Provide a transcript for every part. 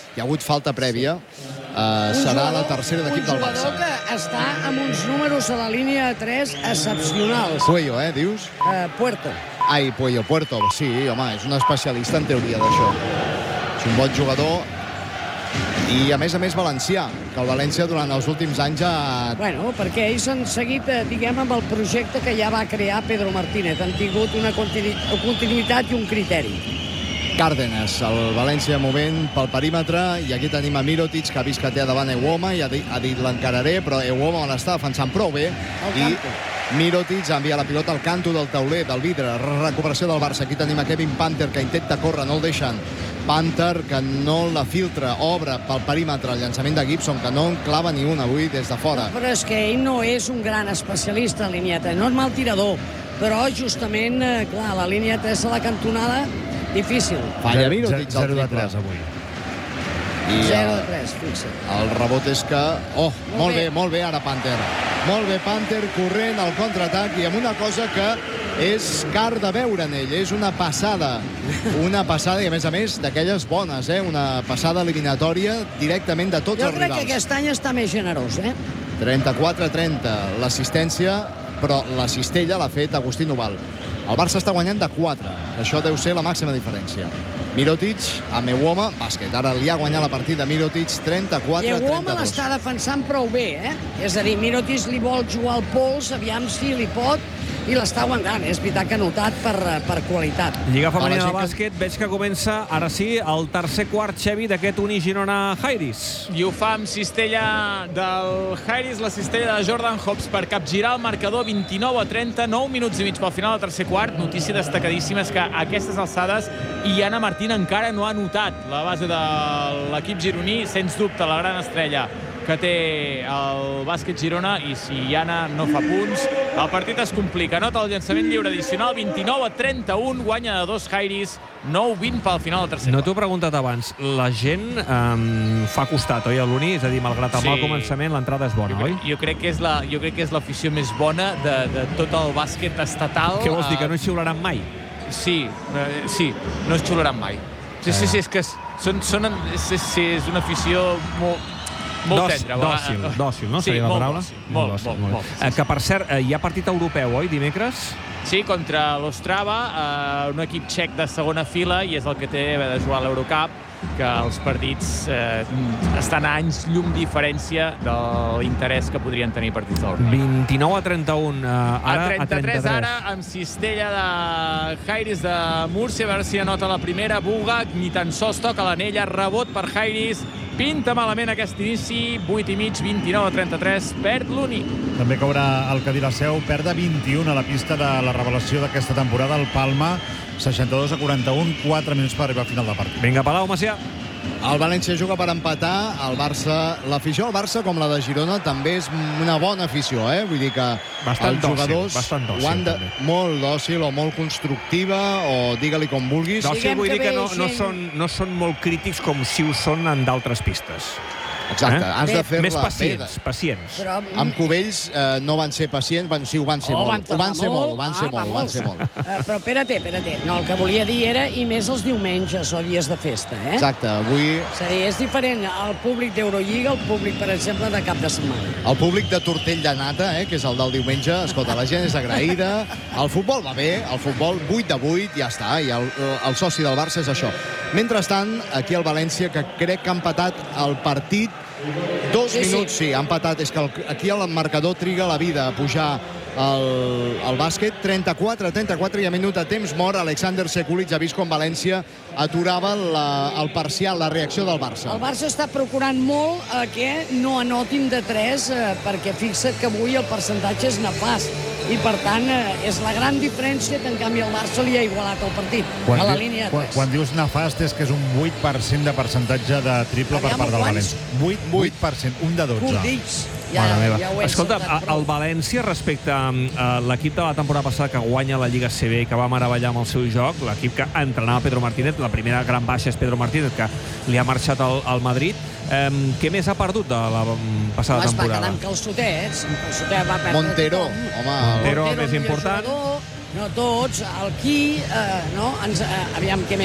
hi ha hagut falta prèvia. Serà la tercera d'equip del Barça. Un jugador que està amb uns números a la línia 3 excepcionals. Puello, dius? Puerto. Ai, Puerto. Sí, home, és un especialista en teoria d'això. És un bon jugador i, a més valencià, que el València durant els últims anys ha... Bueno, perquè ells han seguit, diguem, amb el projecte que ja va crear Pedro Martínez. Han tingut una continuïtat i un criteri. Cárdenas, el València movent pel perímetre, i aquí tenim a Mirotic, que ha vist que té davant Euoma i ha dit l'encararé, però Euoma l'està defensant prou bé, i Mirotic envia la pilota al canto del tauler, del vidre. Recuperació del Barça. Aquí tenim a Kevin Panther, que intenta córrer, no el deixen. Panther, que no la filtra, obre pel perímetre el llançament de Gibson, que no en clava ni un avui des de fora. Però és que ell no és un gran especialista en línia 3, no és mal tirador, però justament, clar, la línia 3 a la cantonada, difícil. Falla Mirotic, 0 de 3 avui. 0 de 3, fixa't. El rebot és que... Oh, molt bé ara Panther. Molt bé Panther, corrent al contraatac, i amb una cosa que és car de veure en ell. És una passada. Una passada, i a més, d'aquelles bones, una passada eliminatòria directament de tots els rivals. Jo crec que aquest any està més generós, 34-30, l'assistència, però la cistella l'ha fet Agustí Noval. El Barça està guanyant de 4. Això deu ser la màxima diferència. Mirotic, amb Euoma, bàsquet. Ara li ha guanyat la partida Mirotic, 34-32. I Euoma l'està defensant prou bé, És a dir, Mirotic li vol jugar al pols, aviam si li pot, i l'està aguantant. És veritat que ha notat per qualitat. Lliga femenina de bàsquet, veig que comença, ara sí, el tercer quart, Xevi, d'aquest Uni Girona-Jairis. I ho fa amb cistella del Jairis, la cistella de Jordan Hobbs per capgirar el marcador 29-30, 9 minuts i mig pel final del tercer quart. Notícia destacadíssima és que a aquestes alçades Iana Martín encara no ha notat la base de l'equip gironí, sens dubte la gran estrella que té el bàsquet Girona, i si Iana no fa punts, el partit es complica. Nota el llançament lliure addicional, 29-31, guanya de 2 Jairis, 9-20 pel final del tercer. No t'ho he preguntat abans, la gent fa costat, oi, a l'Uni? És a dir, malgrat el mal començament, l'entrada és bona, oi? Jo crec que és l'afició més bona de tot el bàsquet estatal. Què vols dir, que no hi xiularan mai? Sí, no es xiularan mai. Sí, és que és una afició molt tendra. Dòcil, no? Seria la paraula? Molt. Que, per cert, hi ha partit europeu, oi, dimecres? Sí, contra l'Ostrava, un equip txec de segona fila, i és el que té de jugar a l'Eurocup, que els partits estan a anys llum diferència de l'interès que podrien tenir partits d'Europa. 29-31, ara a 33. Ara, amb cistella de Jairis de Múrcia, a veure si anota la primera. Buga, ni tan sols toca l'anella, rebot per Jairis. Pinta malament aquest inici, 8 i mig, 29-33, perd l'Uni. També caurà el Cadí la Seu, perd de 21 a la pista de la revelació d'aquesta temporada, el Palma, 62-41, 4 minuts per arribar al final de partit. Vinga, Palau, Macià. El València juga per empatar, l'afició del Barça, com la de Girona, també és una bona afició, Vull dir que els jugadors ho han de... Molt dòcil o molt constructiva, o digue-li com vulguis. Dòcil vull dir que no són molt crítics com si ho són en d'altres pistes. Exacte, has de fer-la... Més pacients. Amb Cubells no van ser pacients, sí, ho van ser molt. Ho van ser molt. Però espera't. No, el que volia dir era, i més els diumenges o dies de festa, Exacte, avui... És a dir, és diferent el públic d'Eurolliga, el públic, per exemple, de cap de setmana. El públic de Tortell de Nata, que és el del diumenge, escolta, la gent és agraïda, el futbol va bé, el futbol 8 de 8, ja està, i el soci del Barça és això. Mentrestant, aquí el València, que crec que ha empatat el partit, 2 minuts, sí, ha empatat. És que aquí el marcador triga la vida a pujar el bàsquet. 34-34, i a minut de temps mort. Alexander Sekulic ha vist com València aturava el parcial, la reacció del Barça. El Barça està procurant molt que no anotin de 3, perquè fixa't que avui el percentatge és nefast. I, per tant, és la gran diferència que, en canvi, el Barça li ha igualat el partit a la línia de 3. Quan dius nefast és que és un 8% de percentatge de triple per part del València. 8%, un de 12. Cordills. Escolta, el València, respecte a l'equip de la temporada passada que guanya la Lliga CB i que va meravellar amb el seu joc, l'equip que entrenava Pedro Martínez, la primera gran baixa és Pedro Martínez, que li ha marxat al Madrid. Què més ha perdut de la passada temporada? Es va quedar amb calçotets. El va perdre Montero, Montero, el més important. No tots, el Qui, no? Aviam, què més?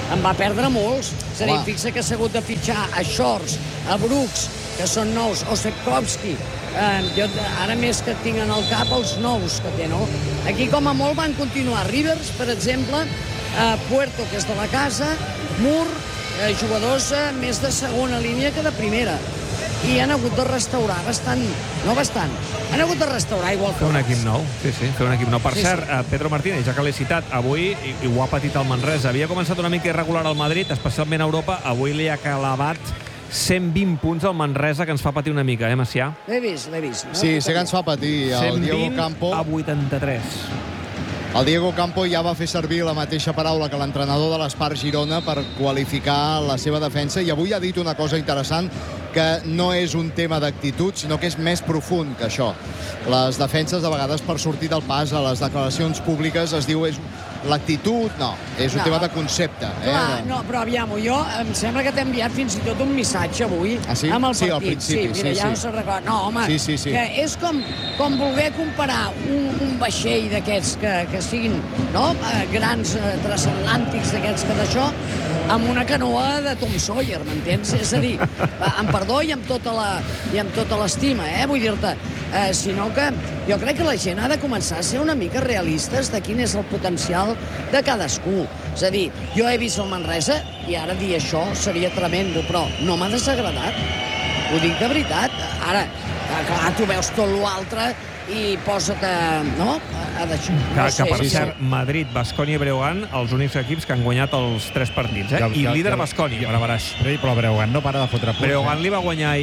en va perdre molts. És a dir, fixa que s'ha hagut de fitxar a Shorts, a Brooks, que són nous, o Sekowski. Jo ara més que tinc en el cap els nous que té, no? Aquí com a molt van continuar Rivers, per exemple, Puerto, que és de la casa, Moore, jugadors més de segona línia que de primera. I han hagut de restaurar bastant, han hagut de restaurar igual que fer un equip nou, sí, fer un equip nou. Per cert, Pedro Martínez, ja que l'he citat, avui, i ho ha patit el Manresa, havia començat una mica irregular al Madrid, especialment a Europa, avui li ha clavat 120 punts al Manresa, que ens fa patir una mica, Macià? L'he vist. Sí, sé que ens fa patir el Diego Campo. 120 a 83. El Diego Campo ja va fer servir la mateixa paraula que l'entrenador de l'Espart Girona per qualificar la seva defensa, i avui ha dit una cosa interessant, que no és un tema d'actitud, sinó que és més profund que això. Les defenses, de vegades, per sortir del pas a les declaracions públiques, es diu l'actitud, no, és un tema de concepte. Clar, no, però aviam-ho, jo em sembla que t'he enviat fins i tot un missatge avui amb el partit. Sí, al principi. Mira, ja no se'n recorda. No, home, que és com voler comparar un vaixell d'aquests que siguin grans transatlàntics d'aquests que d'això, amb una canoa de Tom Sawyer, m'entens? És a dir, amb perdó i amb tota l'estima, vull dir-te, sinó que jo crec que la gent ha de començar a ser una mica realistes de quin és el potencial de cadascú. És a dir, jo he vist el Manresa i ara dir això seria tremendo, però no m'ha desagradat. Ho dic de veritat. Ara, clar, tu veus tot l'altre i posa't a d'això. Que per cert, Madrid, Baskonia i Breogán, els únics equips que han guanyat els 3 partits, I líder Baskonia, ara veràs. Però Breogán no para de fotre punts. Breogán li va guanyar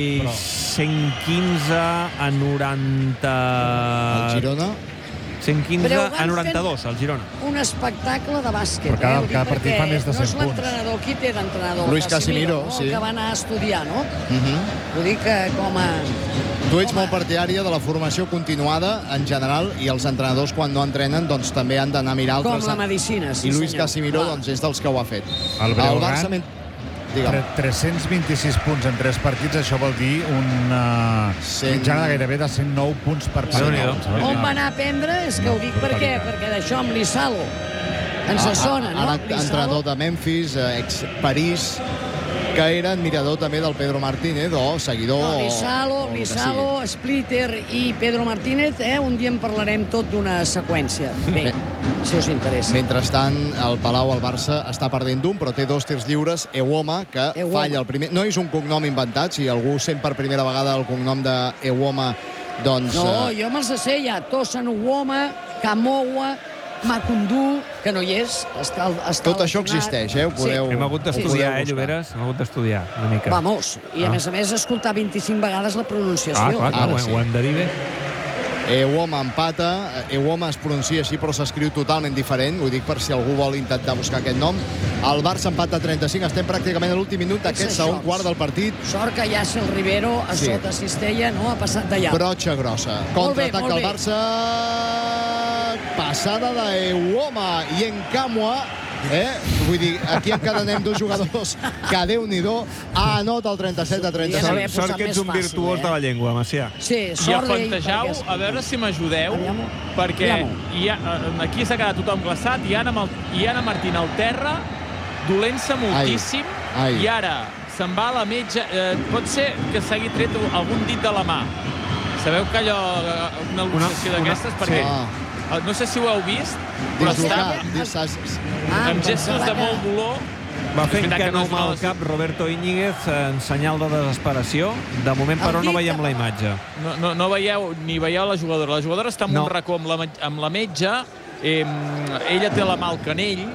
115 a 90... El Girona? 115 a 92, el Girona. Un espectacle de bàsquet. Però cada partit fa més de 100 punts. No és l'entrenador, qui té d'entrenador? Luis Casimiro, sí. Que va anar a estudiar, no? Ho dic com a... Tu ets molt partidària de la formació continuada en general, i els entrenadors, quan no entrenen, doncs també han d'anar a mirar altres... Com la medicina, sí, senyor. I Luis Casimiro és dels que ho ha fet. El Breogán, 326 punts en 3 partits, això vol dir una mitjana gairebé de 109 punts per partit. On va anar a aprendre? És que ho dic perquè d'això amb l'Isalo ens sona, no? Ara entrenador de Memphis, ex-París, que era admirador també del Pedro Martínez, o seguidor... L'Isalo, Splitter i Pedro Martínez, un dia en parlarem tot d'una seqüència. Bé, si us interessa. Mentrestant, el Palau, el Barça, està perdent d'un, però té 2 tirs lliures. Euoma, que falla el primer... No és un cognom inventat, si algú sent per primera vegada el cognom d'Euoma, doncs... No, jo me'ls sé ja. Tosan Uoma, Kamoua, Makundu, que no hi és, està tot això existeix, ho podeu... Hem hagut d'estudiar, Lloberes? Hem hagut d'estudiar una mica. Vamos, i a més escoltar 25 vegades la pronunciació. Clar, ho hem de dir bé. Euoma empata, Euoma es pronuncia així, però s'escriu totalment diferent, ho dic per si algú vol intentar buscar aquest nom. El Barça empata 35, estem pràcticament a l'últim minut d'aquest segon quart del partit. Sort que Yacel Rivero a sota Cistella no ha passat d'allà. Brotxa grossa. Contraatac del Barça. Passada d'Euoma i Enkamwa. Vull dir, aquí encadenem 2 jugadors que Déu-n'hi-do, anota el 37 a 36. Sort que ets un virtuós de la llengua, Macià. Sí, I afantejau, a veure si m'ajudeu, perquè aquí s'ha quedat tothom glaçat, i Anna Martín al terra, dolent-se moltíssim, i ara se'n va a la metge. Pot ser que s'hagi tret algun dit de la mà. Sabeu que allò, una luxació d'aquestes, perquè... No sé si ho heu vist, però està amb gestos de molt dolor. Va fent que no amb el cap Roberto Íñiguez en senyal de desesperació. De moment, però, no veiem la imatge. No veieu, ni veieu la jugadora. La jugadora està en un racó amb la metge. Ella té la mà al canell,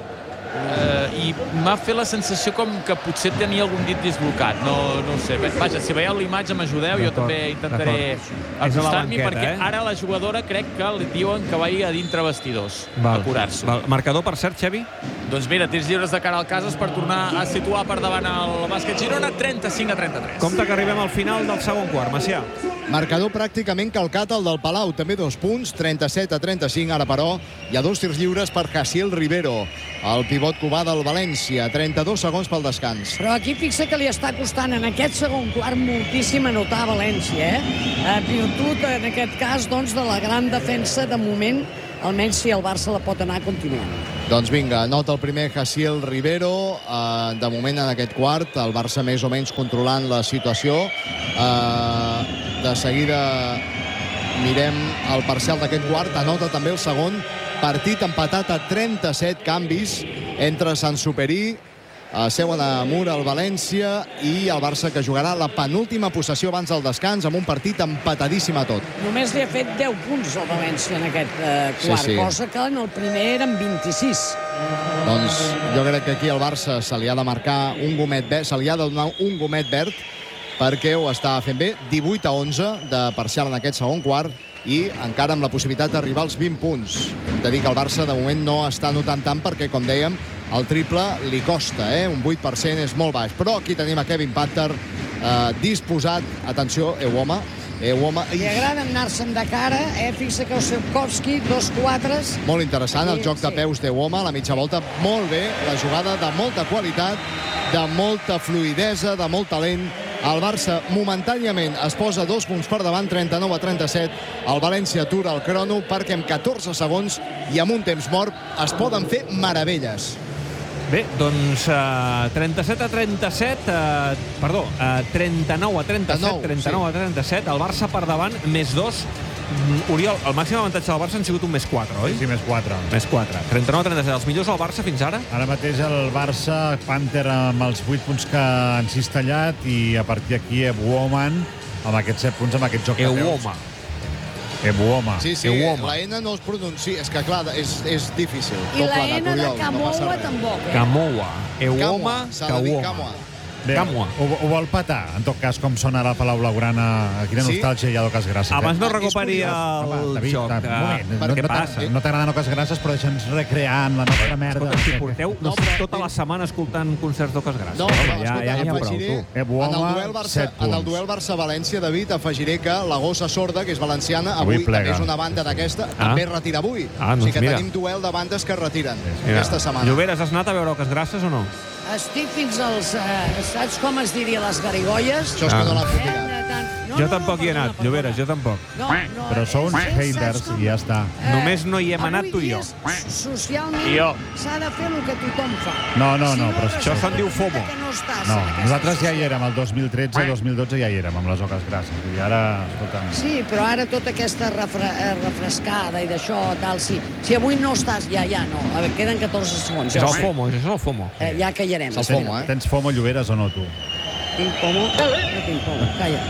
i m'ha fet la sensació com que potser tenia algun dit dislocat. No ho sé. Vaja, si veieu la imatge m'ajudeu, jo també intentaré acostar-m'hi, perquè ara la jugadora crec que li diuen que va a dintre vestidors a curar-se. Marcador, per cert, Xavi? Doncs mira, tirs lliures de cara al Casas per tornar a situar per davant el bàsquet Girona, 35 a 33. Compte que arribem al final del segon quart, Macià. Marcador pràcticament calcat el del Palau, també 2 punts, 37 a 35. Ara, però, hi ha 2 tirs lliures per Jaciel Rivero, el pivot cubà del València. 32 segons pel descans. Però aquí fixa que li està costant en aquest segon quart moltíssim anotar a València, virtut, en aquest cas, doncs, de la gran defensa de moment almenys si el Barça la pot anar continuant. Doncs vinga, nota el primer Jaciel Rivero. De moment en aquest quart, el Barça més o menys controlant la situació. De seguida mirem el parcial d'aquest quart. Anota també el segon partit empatat a 37 canvis entre Sansuperi, seuen a Mur el València i el Barça, que jugarà la penúltima possessió abans del descans amb un partit empatadíssim a tot. Només li ha fet 10 punts al València en aquest quart, cosa que en el primer eren 26. Doncs jo crec que aquí el Barça se li ha de marcar un gomet verd, se li ha de donar un gomet verd, perquè ho està fent bé. 18-11 de parcial en aquest segon quart i encara amb la possibilitat d'arribar als 20 punts. Hem de dir que el Barça de moment no està notant tant perquè, com dèiem, el triple li costa, un 8% és molt baix. Però aquí tenim a Kevin Panther disposat. Atenció, Euoma. Li agrada anar-se'n de cara, fixa que Osepkovski, 2-4. Molt interessant el joc de peus d'Euoma, la mitja volta, molt bé, la jugada de molta qualitat, de molta fluidesa, de molt talent. El Barça momentàniament es posa 2 punts per davant, 39-37. El València atura el crono perquè amb 14 segons i amb un temps mort es poden fer meravelles. Bé, doncs 37-37, perdó, 39-37, 39-37, el Barça per davant, més 2. Oriol, el màxim avantatge del Barça han sigut un més 4, oi? Sí, més 4. Més 4. 39-37, els millors del Barça fins ara? Ara mateix el Barça, Panther amb els 8 punts que han cistellat i a partir d'aquí Euoma amb aquests 7 punts, amb aquest joc de peus. Euoma. Sí, la N no es pronuncia, és que clar, és difícil. I la N de Camoua tampoc. Camoua. Euoma, Camoua. Ho vol patar, en tot cas, com sona la Palau Blaugrana. Quina nostàlgia hi ha d'Ocas Grasses. Abans no recuperi el joc. Què passa? No t'agraden Ocas Grasses, però deixa'ns recrear en la nostra merda. Si porteu tota la setmana escoltant concerts d'Ocas Grasses. No, ja n'hi ha prou. En el duel Barça-València, David, afegiré que la gossa sorda, que és valenciana, avui també és una banda d'aquesta, també retira avui. O sigui que tenim duel de bandes que retiren aquesta setmana. Lloberes, has anat a veure Ocas Grasses o no? Estic fins als... saps com es diria, les garigolles? Això és que no l'ha fet mirar. Jo tampoc hi he anat, Lloberes, jo tampoc. Però sou uns haters i ja està. Només no hi hem anat tu i jo. Socialment s'ha de fer el que tothom fa. No, però això se'n diu FOMO. No, nosaltres ja hi érem, el 2013 i 2012 ja hi érem, amb les Ocas Grasses. I ara, escolta'm... Sí, però ara tota aquesta refrescada i d'això, tal, si avui no estàs, ja no. A veure, queden 14 segons. És el FOMO, és el FOMO. Ja callarem. És el FOMO, Tens FOMO, Lloberes, o no, tu? Tinc FOMO? No tinc FOMO, calla.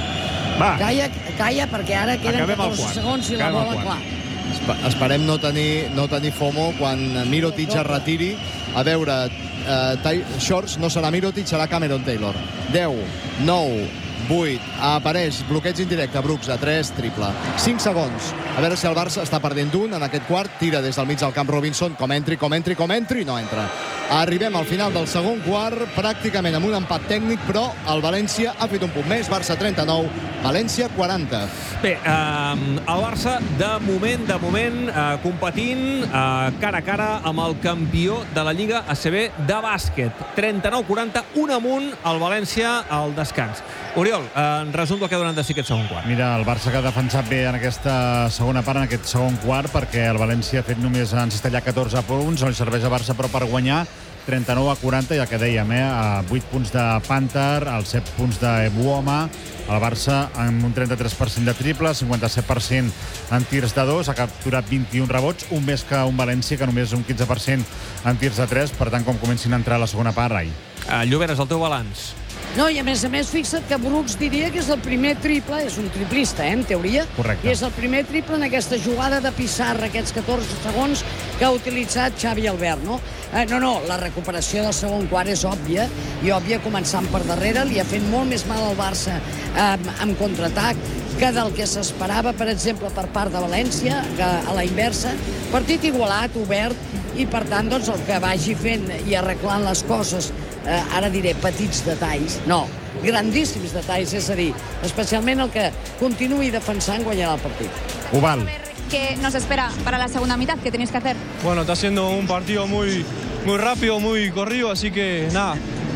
Calla, perquè ara queden 14 segons i la bola clar. Esperem no tenir FOMO quan Mirotic es retiri. A veure, Shorts no serà Mirotic, serà Cameron Taylor. 10, 9, 8, apareix bloqueig indirecte, Brooks a 3, triple. 5 segons, a veure si el Barça està perdent d'un en aquest quart, tira des del mig del camp Robinson, com entri, no entra. Arribem al final del segon quart, pràcticament amb un empat tècnic, però el València ha fet un punt més, Barça 39, València 40. Bé, el Barça de moment competint cara a cara amb el campió de la Lliga ACB de bàsquet. 39-40, un amunt el València al descans. Oriol, en resum del que ha donat de si aquest segon quart. Mira, el Barça que ha defensat bé en aquesta segona part, en aquest segon quart, perquè el València ha fet només en cistellar 14 punts, no li serveix a Barça però per guanyar. 39-40, ja que dèiem, a 8 punts de Panther, als 7 punts d'Euoma, el Barça amb un 33% de triple, 57% en tirs de 2, ha capturat 21 rebots, un més que un València, que només un 15% en tirs de 3, per tant, com comencin a entrar a la segona part, Rai. Lloberes, el teu balanç. No, i a més, fixa't que Brooks diria que és el primer triple, és un triplista, en teoria. Correcte. I és el primer triple en aquesta jugada de pissarra, aquests 14 segons que ha utilitzat Xavi Albert, no? No, la recuperació del segon quart és òbvia, i òbvia començant per darrere, li ha fet molt més mal al Barça amb contraatac que del que s'esperava, per exemple, per part de València, que a la inversa. Partit igualat, obert, i per tant, doncs, el que vagi fent i arreglant les coses, ara diré petits detalls, no, grandíssims detalls, és a dir, especialment el que continuï defensant guanyarà el partit. Oval. ¿Qué nos espera para la segunda mitad? ¿Qué tenéis que hacer? Bueno, está siendo un partido muy rápido, muy corrido, así que nada,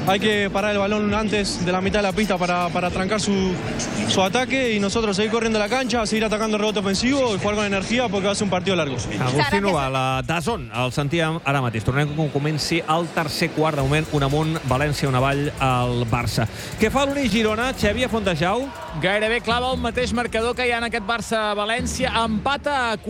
hay que parar el balón antes de la mitad de la pista para trancar su ataque y nosotros seguir corriendo la cancha, seguir atacando el rebote ofensivo y jugar con energía porque va a ser un partido largo. Agustí Noval, a DAZN, el sentíem ara mateix. Tornem com comenci el tercer quart. De moment, un amunt, València, un avall al Barça. Què fa l'Uni Girona, Xavi, a Fontejau? Gairebé clava el mateix marcador que hi ha en aquest Barça-València. Empata a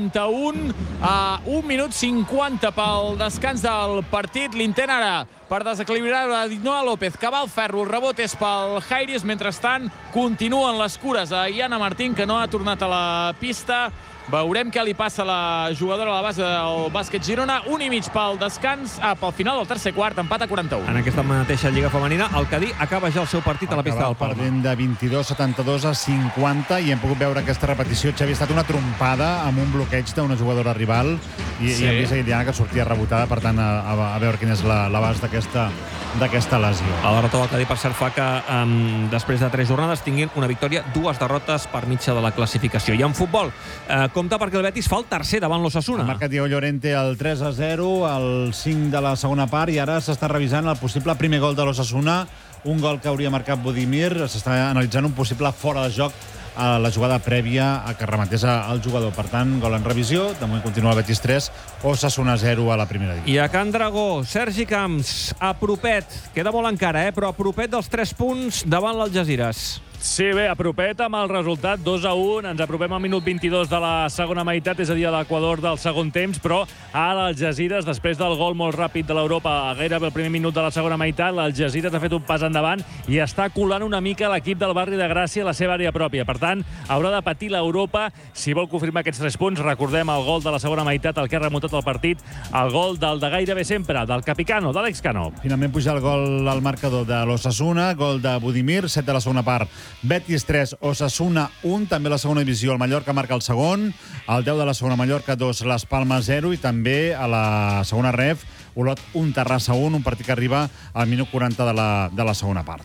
41 a 1 minut 50 pel descans del partit. L'intent ara per desequilibrar Noah López, que va al ferro, el rebot és pel Jairis. Mentrestant, continuen les cures a Iana Martín, que no ha tornat a la pista. Veurem què li passa a la jugadora a la base del bàsquet Girona. 1 i mig pel descans, pel final del tercer quart, empat a 41. En aquesta mateixa Lliga Femenina, el Cadí acaba ja el seu partit a la pista del Palma. Perdent de 22-72 a 50 i hem pogut veure aquesta repetició. Xavi, ha estat una trompada amb un bloqueig d'una jugadora rival i hem vist a Diana que sortia rebotada, per tant, a veure quina és l'abast d'aquesta lesió. La derrota del Cadí, per cert, fa que després de 3 jornades tinguin una victòria, 2 derrotes per mitja de la classificació. I en futbol, compte perquè el Betis fa el tercer davant l'Osasuna. Ha marcat Diego Llorente el 3-0, el 5 de la segona part, i ara s'està revisant el possible primer gol de l'Osasuna, un gol que hauria marcat Budimir. S'està analitzant un possible fora de joc a la jugada prèvia a que rematés el jugador. Per tant, gol en revisió. De moment continua el Betis 3, Osasuna 0 a la primera divisió. I a Can Dragó, Sergi Camps, a propet, queda molt encara, però a propet dels 3 punts davant l'Algesires. Sí, bé, apropet amb el resultat 2-1. Ens apropem al minut 22 de la segona meitat, és a dir, a l'equador del segon temps, però a l'Algesires, després del gol molt ràpid de l'Europa, gairebé el primer minut de la segona meitat, l'Algesires ha fet un pas endavant i està colant una mica l'equip del barri de Gràcia a la seva àrea pròpia. Per tant, haurà de patir l'Europa si vol confirmar aquests 3 punts. Recordem el gol de la segona meitat, el que ha remuntat el partit, el gol del de gairebé sempre, del Capicano, d'Àlex Cano. Finalment puja el gol al marcador de l'Osasuna, gol de Budimir, 7 de la segona part. Betis 3, Osasuna 1, també la segona divisió, el Mallorca marca el segon, el 10 de la segona Mallorca 2, Las Palmas 0, i també a la segona ref, Olot 1, Terrassa 1, un partit que arriba al minut 40 de la segona part.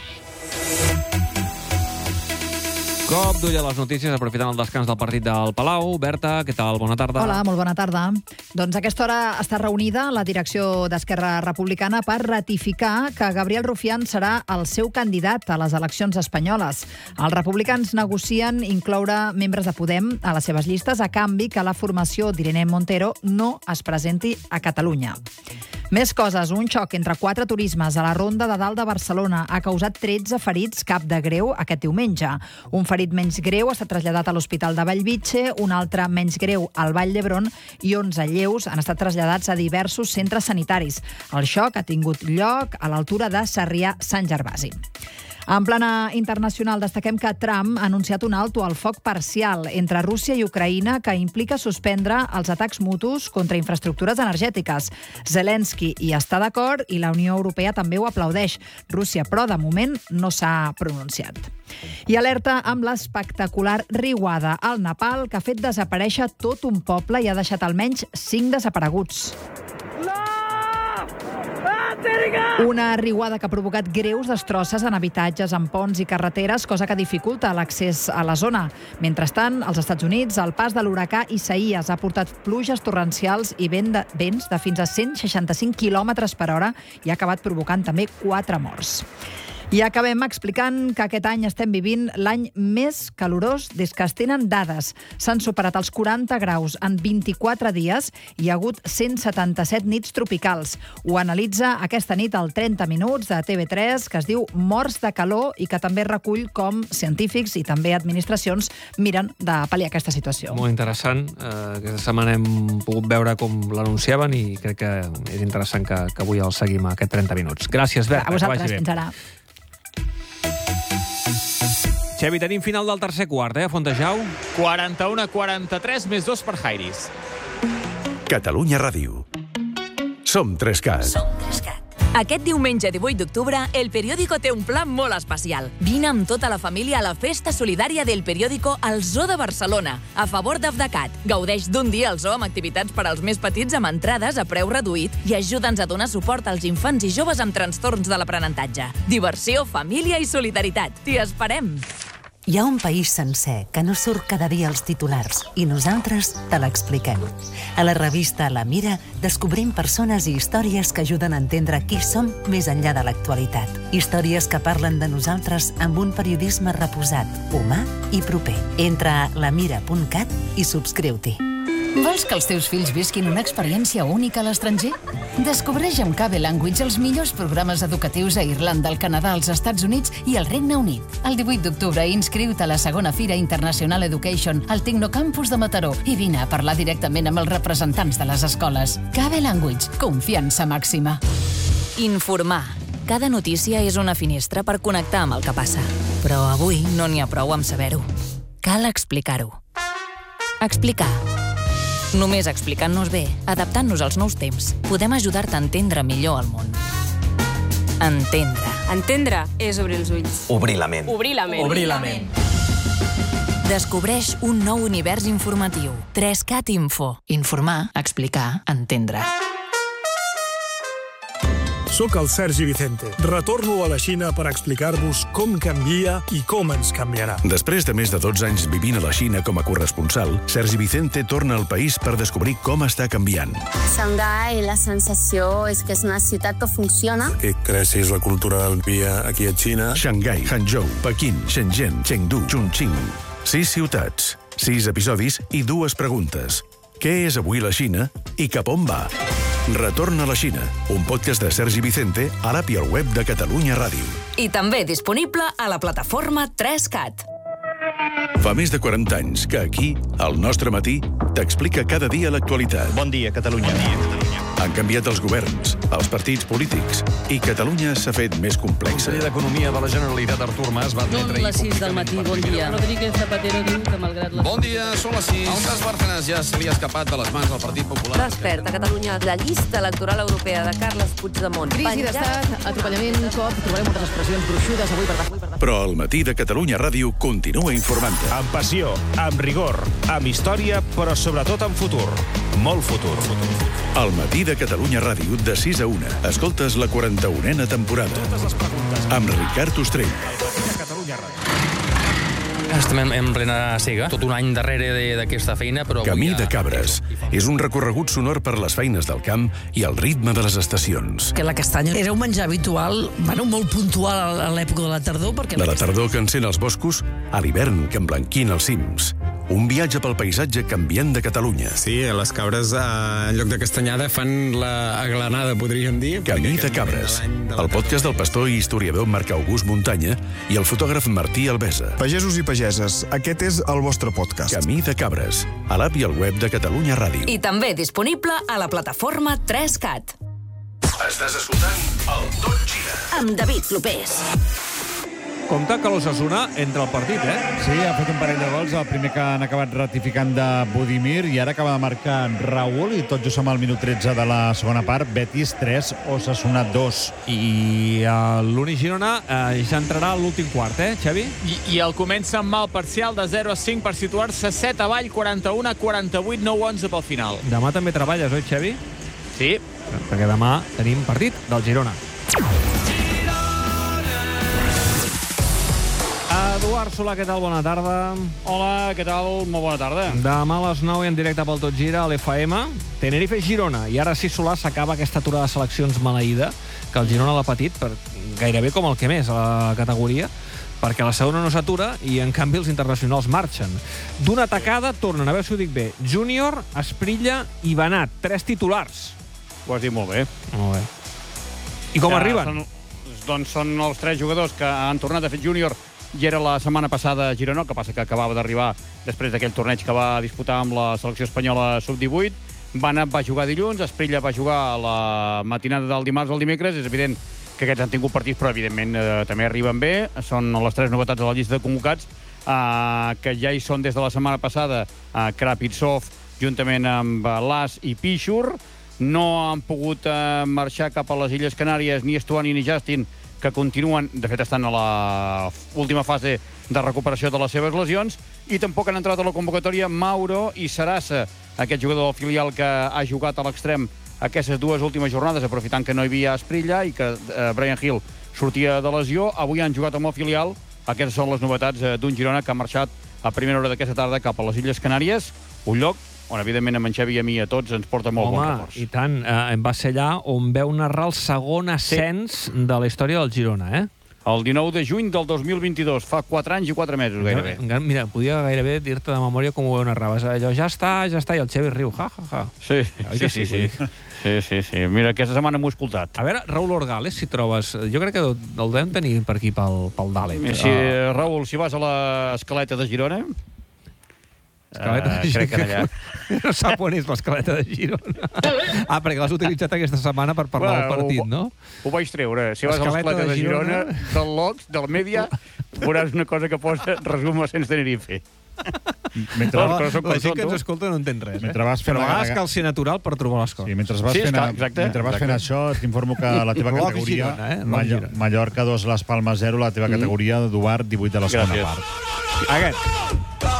Cop d'ull a les notícies, aprofitant el descans del partit del Palau. Berta, què tal? Bona tarda. Hola, molt bona tarda. Doncs a aquesta hora està reunida la direcció d'Esquerra Republicana per ratificar que Gabriel Rufián serà el seu candidat a les eleccions espanyoles. Els republicans negocien incloure membres de Podem a les seves llistes a canvi que la formació d'Irene Montero no es presenti a Catalunya. Més coses. Un xoc entre 4 turismes a la Ronda de Dalt de Barcelona ha causat 13 ferits, cap de greu, aquest diumenge. Un ferit menys greu ha estat traslladat a l'Hospital de Bellvitge, un altre menys greu al Vall d'Hebron i 11 lleus han estat traslladats a diversos centres sanitaris. El xoc ha tingut lloc a l'altura de Sarrià-Sant Gervasi. En plana internacional, destaquem que Trump ha anunciat un alto al foc parcial entre Rússia i Ucraïna que implica suspendre els atacs mutus contra infraestructures energètiques. Zelensky hi està d'acord i la Unió Europea també ho aplaudeix. Rússia, però, de moment, no s'ha pronunciat. I alerta amb l'espectacular riuada al Nepal, que ha fet desaparèixer tot un poble i ha deixat almenys 5 desapareguts. Una riuada que ha provocat greus destrosses en habitatges, en ponts i carreteres, cosa que dificulta l'accés a la zona. Mentrestant, als Estats Units, el pas de l'huracà Isaias ha portat pluges torrencials i vents de fins a 165 km per hora i ha acabat provocant també 4 morts. I acabem explicant que aquest any estem vivint l'any més calorós des que es tenen dades. S'han superat els 40 graus en 24 dies i hi ha hagut 177 nits tropicals. Ho analitza aquesta nit al 30 minuts de TV3, que es diu Morts de calor i que també recull com científics i també administracions miren de pal·liar aquesta situació. Molt interessant. Aquesta setmana hem pogut veure com l'anunciaven i crec que és interessant que avui el seguim a aquest 30 minuts. Gràcies, Berta. A vosaltres, fins ara. Xavi, tenim final del tercer quart, a Fontejau. 41-43, més 2 per Jairis. Catalunya Ràdio. Som 3CAT. Som 3CAT. Aquest diumenge 18 d'octubre, El Periódico té un pla molt especial. Vine amb tota la família a la festa solidària del Periódico al Zoo de Barcelona, a favor d'Avdacat. Gaudeix d'un dia al zoo amb activitats per als més petits amb entrades a preu reduït i ajuda'ns a donar suport als infants i joves amb trastorns de l'aprenentatge. Diversió, família i solidaritat. T'hi esperem! Hi ha un país sencer que no surt cada dia als titulars i nosaltres te l'expliquem. A la revista La Mira descobrim persones i històries que ajuden a entendre qui som més enllà de l'actualitat. Històries que parlen de nosaltres amb un periodisme reposat, humà i proper. Entra a lamira.cat i subscriu-t'hi. Vols que els teus fills visquin una experiència única a l'estranger? Descobreix amb KB Language els millors programes educatius a Irlanda, al Canadà, als Estats Units i al Regne Unit. El 18 d'octubre inscriu-te a la segona Fira International Education al Tecnocampus de Mataró i vine a parlar directament amb els representants de les escoles. KB Language, confiança màxima. Informar. Cada notícia és una finestra per connectar amb el que passa. Però avui no n'hi ha prou amb saber-ho. Cal explicar-ho. Explicar. Només explicant-nos bé, adaptant-nos als nous temps, podem ajudar-te a entendre millor el món. Entendre. Entendre és obrir els ulls. Obrir la ment. Obrir la ment. Obrir la ment. Descobreix un nou univers informatiu. 3CAT Info. Informar, explicar, entendre. Soc el Sergi Vicente. Retorno a la Xina per explicar-vos com canvia i com ens canviarà. Després de més de 12 anys vivint a la Xina com a corresponsal, Sergi Vicente torna al país per descobrir com està canviant. Xangai, la sensació és que és una ciutat que funciona. Que creixis la cultura del dia aquí a Xina. Xangai, Hangzhou, Pequín, Shenzhen, Chengdu, Chongqing. 6 ciutats, 6 episodis i 2 preguntes. Què és avui la Xina i cap on va? Retorna a la Xina, un podcast de Sergi Vicente a l'app i al web de Catalunya Ràdio. I també disponible a la plataforma 3CAT. Fa més de 40 anys que aquí, al Nostre Matí, t'explica cada dia l'actualitat. Bon dia, Catalunya. Han canviat els governs, els partits polítics, i Catalunya s'ha fet més complexa. El conseller d'Economia de la Generalitat, Artur Mas, va admetre... Són les 6 del matí, bon dia. Rodríguez Zapatero diu que malgrat les... Bon dia, són les 6. El cas Bárcenas ja se li ha escapat de les mans al Partit Popular. Desperta Catalunya, la llista electoral europea de Carles Puigdemont. Crisi d'estat, atropellament, cop, trobarem moltes expressions gruixudes avui per... Però el Matí de Catalunya Ràdio continua informant-te. Amb passió, amb rigor, amb història, però sobretot amb futur. Molt futur. Al Matí de Catalunya Ràdio, de 6 a 1, escoltes la 41a temporada. Amb Ricard Ostrell. Estem en plena cega, tot un any darrere d'aquesta feina, però... Camí de Cabres. És un recorregut sonor per les feines del camp i el ritme de les estacions. Que la castanya era un menjar habitual, molt puntual a l'època de la tardor, perquè... De la tardor que encén els boscos a l'hivern que emblanquina els cims. Un viatge pel paisatge canviant de Catalunya. Sí, les cabres, en lloc de castanyada, fan la aglanada, podríem dir. Camí de Cabres, el podcast del pastor i historiador Marc August Muntanya i el fotògraf Martí Albesa. Pagesos i pageses, aquest és el vostre podcast. Camí de Cabres, a l'app i al web de Catalunya Ràdio. I també disponible a la plataforma 3CAT. Estàs escoltant el Tot Gira. Amb David Clopés. Compte que l'Osasuna entra al partit, Sí, ha fet un parell de gols. El primer que han acabat ratificant de Budimir i ara acaba de marcar Raúl i tot just som al minut 13 de la segona part. Betis 3, Osasuna 2. I l'Uni Girona ja entrarà a l'últim quart, Xavi? I el comença amb mal parcial de 0-5 per situar-se 7 avall, 41-48, 9-11 pel final. Demà també treballes, oi, Xavi? Sí. Perquè demà tenim partit del Girona. Eduard Solà, què tal? Bona tarda. Hola, què tal? Molt bona tarda. Demà a les 9 i en directe pel Tot Gira a l'FM. Tenerife-Girona. I ara sí, Solà, s'acaba aquesta aturada de seleccions maleïda, que el Girona l'ha patit per gairebé com el que més a la categoria, perquè la segona no s'atura i, en canvi, els internacionals marxen. D'una tacada tornen, a veure si ho dic bé, Júnior, Asprilla i Benat. 3 titulars. Ho has dit molt bé. Molt bé. I com arriben? Doncs són els 3 jugadors que han tornat. De fet, Júnior i era la setmana passada a Girona, que passa que acabava d'arribar després d'aquell torneig que va disputar amb la selecció espanyola sub-18. Benat va jugar dilluns, Asprilla va jugar a la matinada del dimarts al dimecres. És evident que aquests han tingut partits, però evidentment també arriben bé. Són les 3 novetats de la llista de convocats, que ja hi són des de la setmana passada, Krapitsov, juntament amb Las i Pichur. No han pogut marxar cap a les Illes Canàries ni Estuani ni Justin, que continuen, de fet estan a l'última fase de recuperació de les seves lesions, i tampoc han entrat a la convocatòria Mauro i Sarasa, aquest jugador del filial que ha jugat a l'extrem aquestes 2 últimes jornades, aprofitant que no hi havia Asprilla i que Brian Hill sortia de lesió. Avui han jugat amb el filial, Aquestes són les novetats d'un Girona que ha marxat a primera hora d'aquesta tarda cap a les Illes Canàries, un lloc on, evidentment, amb en Xavi i a mi a tots ens porta molt bons records. I tant, va ser allà on veu narrar el segon ascens de la història del Girona, El 19 de juny del 2022, fa 4 anys i 4 mesos, gairebé. Mira, podia gairebé dir-te de memòria com ho narraves. Allò, ja està, i el Xavi riu, ja. Sí. Mira, aquesta setmana m'ho he escoltat. A veure, Raül Orgales, si trobes... Jo crec que el devem tenir per aquí, pel Dàlet. Sí, Raül, si vas a l'escaleta de Girona... crec que allà. No sap on és l'escaleta de Girona. Perquè l'has utilitzat aquesta setmana per parlar del partit, no? Ho vaig treure. Si vas a l'escaleta de Girona, del Logs, del Mèdia, veuràs una cosa que posa resum ascens Tenerife. La gent que ens escolta no entén res. Mentre vas fent cal ser natural per trobar les coses. Sí, mentre vas fent això, t'informo que la teva categoria, Mallorca 2, Les Palmes 0, la teva categoria, Duart 18 de la segona part. Aquest.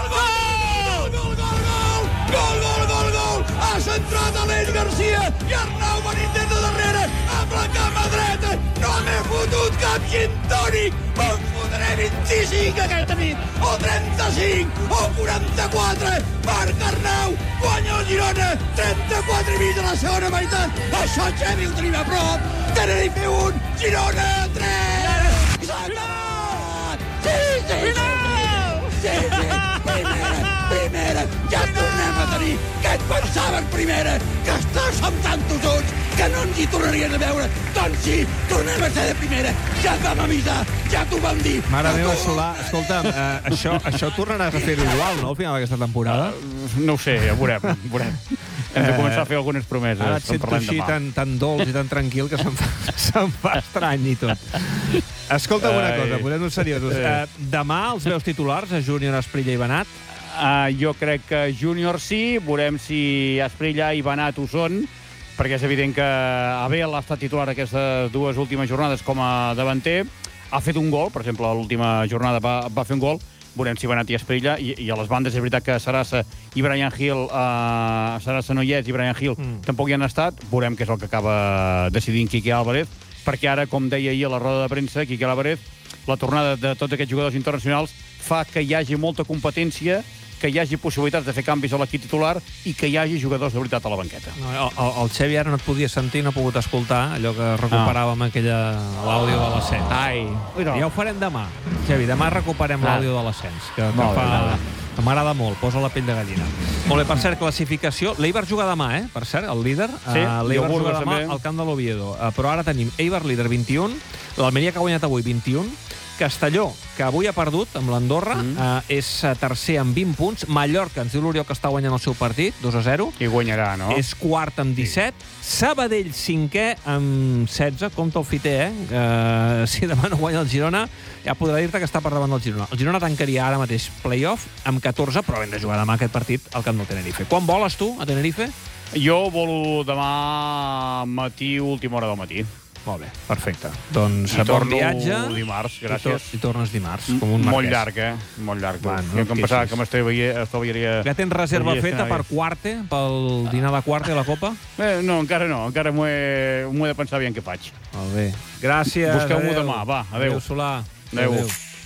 Ha centrat Aleix Garcia i Arnau Benítez de darrere amb la cama dreta. No m'he fotut cap gintònic. Me'n fotré 25 aquesta nit, o 35, o 44. Marc Arnau guanya el Girona, 34 i mig de la segona meitat. Això, Xavi, ho tenim a prop. Tenerife 1, Girona 3. S'ha acabat! Sí, primera, ja tornem a tenir que et pensaven primera, que estàs amb tan tossuts que no ens hi tornarien a veure. Doncs sí, tornem a ser de primera, ja et vam avisar, ja t'ho vam dir. Mare meva, Solà, escolta'm, això tornaràs a fer igual, no, al final d'aquesta temporada? No ho sé, ja veurem. Hem de començar a fer algunes promeses. Ara et sento així tan dolç i tan tranquil que se'm fa estrany i tot. Escolta una cosa, posem-nos seriosos. Demà els veus titulars, a Júnior, Asprilla i Benat? Jo crec que Júnior sí, veurem si Asprilla i Benat ho són, perquè és evident que Abel ha estat titular aquestes dues últimes jornades com a davanter. Ha fet un gol, per exemple, a l'última jornada va fer un gol. Veurem si Benat i Asprilla, i a les bandes és veritat que Sarasa i Brian Hill, Sarasa no hi és i Brian Hill tampoc hi han estat. Veurem què és el que acaba decidint Quique Álvarez, perquè ara, com deia ahir a la roda de premsa, Quique Álvarez, la tornada de tots aquests jugadors internacionals fa que hi hagi molta competència, que hi hagi possibilitats de fer canvis a l'equip titular i que hi hagi jugadors de veritat a la banqueta. El Xavi ara no et podia sentir, no ha pogut escoltar allò que recuperàvem l'àudio de l'ascens. Ja ho farem demà, Xavi. Demà recuperem l'àudio de l'ascens, que m'agrada molt, posa la pell de gallina. Molt bé, per cert, classificació. L'Eibar juga demà, per cert, el líder. L'Eibar juga demà al camp de l'Oviedo. Però ara tenim Eibar líder 21, l'Almeria que ha guanyat avui 21, Castelló, que avui ha perdut amb l'Andorra, és tercer amb 20 punts. Mallorca, ens diu l'Oriol que està guanyant el seu partit, 2-0. I guanyarà, no? És quart amb 17. Sabadell, cinquè amb 16. Compte el fiter, si demà no guanya el Girona, ja podrà dir-te que està per davant del Girona. El Girona tancaria ara mateix play-off amb 14, però hem de jugar demà aquest partit al camp del Tenerife. Quan voles tu, a Tenerife? Jo volo demà matí, última hora del matí. Molt bé, perfecte. Doncs bon viatge. Dimarts, gràcies. I tornes dimarts, com un marquès. Molt llarg, Molt llarg. Jo que em pensava que m'estalviaria... Ja tens reserva feta per quarte, pel dinar de quarte a la Copa? No, encara no. Encara m'ho he de pensar aviam què faig. Molt bé. Gràcies. Busqueu-m'ho demà, va. Adéu. Adéu, Solà. Adéu.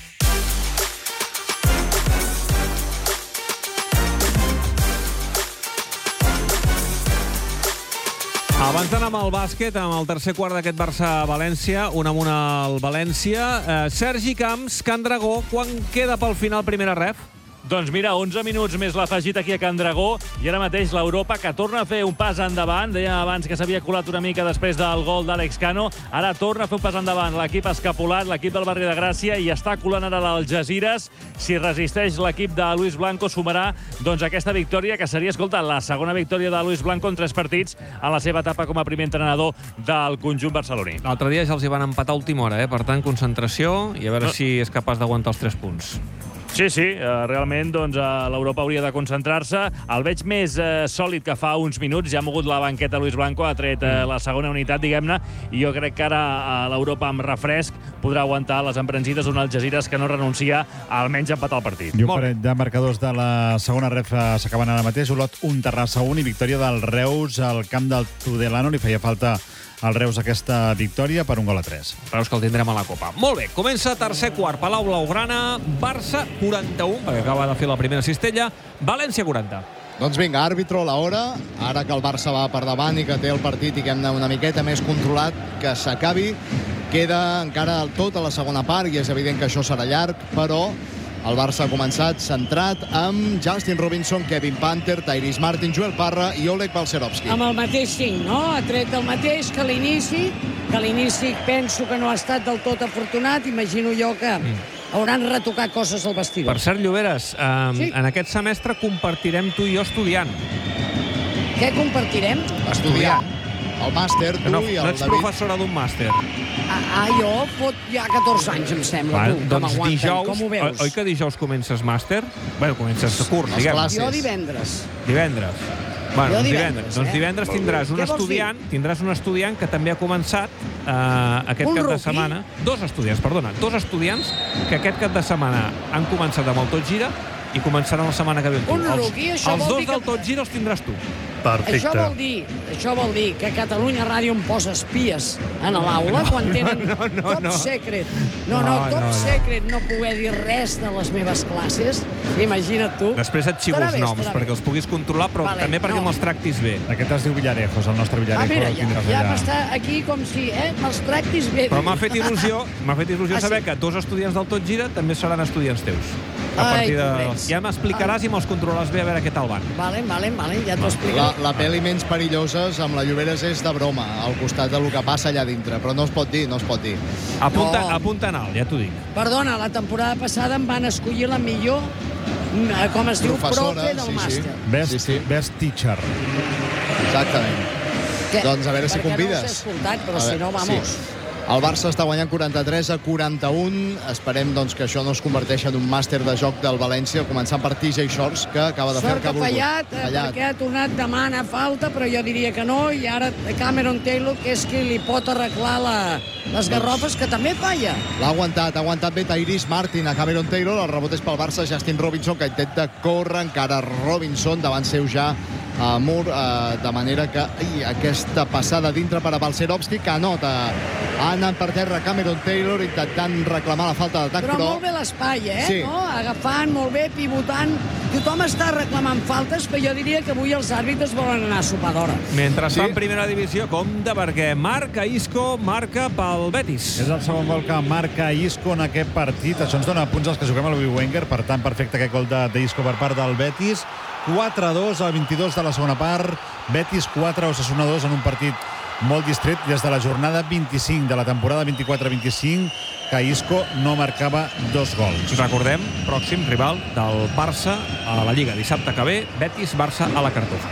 Abans d'anar amb el bàsquet, amb el tercer quart d'aquest Barça-València, un amunt al València. Sergi Camps, Can Dragó, quan queda pel final primera ref? Doncs mira, 11 minuts més l'afegit aquí a Can Dragó i ara mateix l'Europa que torna a fer un pas endavant. Dèiem abans que s'havia colat una mica després del gol d'Àlex Cano. Ara torna a fer un pas endavant l'equip escapulat, l'equip del barri de Gràcia, i està colant ara l'Algesires. Si resisteix l'equip de Luis Blanco, sumarà doncs aquesta victòria, que seria, escolta, la segona victòria de Luis Blanco en 3 partits en la seva etapa com a primer entrenador del conjunt barceloní. L'altre dia ja els hi van empatar a última hora, per tant, concentració i a veure si és capaç d'aguantar els 3 punts. Sí, realment doncs, l'Europa hauria de concentrar-se. El veig més sòlid que fa uns minuts. Ja ha mogut la banqueta Luis Blanco, ha tret la segona unitat, diguem-ne, i jo crec que ara l'Europa amb refresc podrà aguantar les embranzides d'un Algesires que no renuncia a almenys empatar el partit. I un parell de marcadors de la segona ref s'acaben ara mateix. Olot 1, Terrassa 1 i victòria del Reus al camp del Tudelano. Li feia falta el Reus aquesta victòria per 1-3. Reus que el tindrem a la Copa. Molt bé, comença tercer quart. Palau Blaugrana, Barça 41, perquè acaba de fer la primera cistella, València 40. Doncs vinga, àrbitro a l'hora. Ara que el Barça va per davant i que té el partit i que hem d'anar una miqueta més controlat, que s'acabi. Queda encara tota la segona part i és evident que això serà llarg, però el Barça ha començat centrat amb Justin Robinson, Kevin Panther, Tyrese Martin, Joel Parra i Oleg Balcerovski. Amb el mateix 5, no? Ha tret el mateix que l'inici, penso que no ha estat del tot afortunat. Imagino jo que hauran retocat coses al vestidor. Per cert, Lloberes, en aquest semestre compartirem tu i jo estudiant. Què compartirem? Estudiant. El màster, tu i el David. No ets professora d'un màster. Jo fot ja 14 anys, em sembla, tu, que m'aguanten. Dijous, com ho veus? Oi que dijous comences màster? Bé, comences curs, diguem. Jo divendres. Divendres. Bueno, divendres. Doncs divendres tindràs un estudiant que també ha començat aquest cap de setmana. Dos estudiants que aquest cap de setmana han començat amb el Tot Gira i començaran la setmana que ve. Els dos del Tot Gira els tindràs tu. Perfecte. Això vol dir que Catalunya Ràdio em posa espies a l'aula quan tenen top secret. Top secret, no poder dir res de les meves classes. Imagina't tu. Després et xivo els noms perquè els puguis controlar, però també perquè me'ls tractis bé. Aquest es diu Villarejos, el nostre Villarejo. Mira, ja m'està aquí com si me'ls tractis bé. Però m'ha fet il·lusió saber que dos estudiants del Tot Gira també seran estudiants teus. Ja m'explicaràs i me'ls controlaràs bé a veure què tal van. Vale, ja t'ho explico. La pel·li menys perilloses amb la Lloberes és de broma, al costat del que passa allà dintre, però no es pot dir. Apunta en alt, ja t'ho dic. Perdona, la temporada passada em van escollir la millor, com es diu, profe del màster. Best teacher. Exactament. Doncs a veure si convides. Perquè no us he escoltat, però si no, vamos. El Barça està guanyant 43-41. Esperem doncs, que això no es converteixi en un màster de joc del València, començant per TJ Shorts, que acaba de fer el que ha volgut. Sort que perquè ha tornat demana falta, però jo diria que no, i ara Cameron Taylor, que és qui li pot arreglar les garrofes, que també falla. L'ha aguantat bé Tyrese Martin a Cameron Taylor, el rebot és pel Barça, Justin Robinson, que intenta córrer, encara Robinson davant seu ja a Moore, de manera que aquesta passada dintre per a Balcerovski, que anota. Ha anat per terra Cameron Taylor intentant reclamar la falta d'atac, però molt bé l'espai, Sí. No? Agafant, molt bé, pivotant. Tothom està reclamant faltes, però jo diria que avui els àrbitres volen anar a sopar d'hora. Mentrestant, primera divisió, compte, perquè marca Isco, marca pel Betis. És el segon gol que marca Isco en aquest partit. Això ens dona punts als que juguem a l'Ubi Wenger, per tant, perfecte aquest gol d'Isco per part del Betis. 4-2 al 22 de la segona part. Betis 4, Osasuna 2 en un partit molt distret des de la jornada 25 de la temporada 24-25, que Isco no marcava 2 gols. Recordem, pròxim rival del Barça a la Lliga. Dissabte que ve, Betis-Barça a la Cartuja.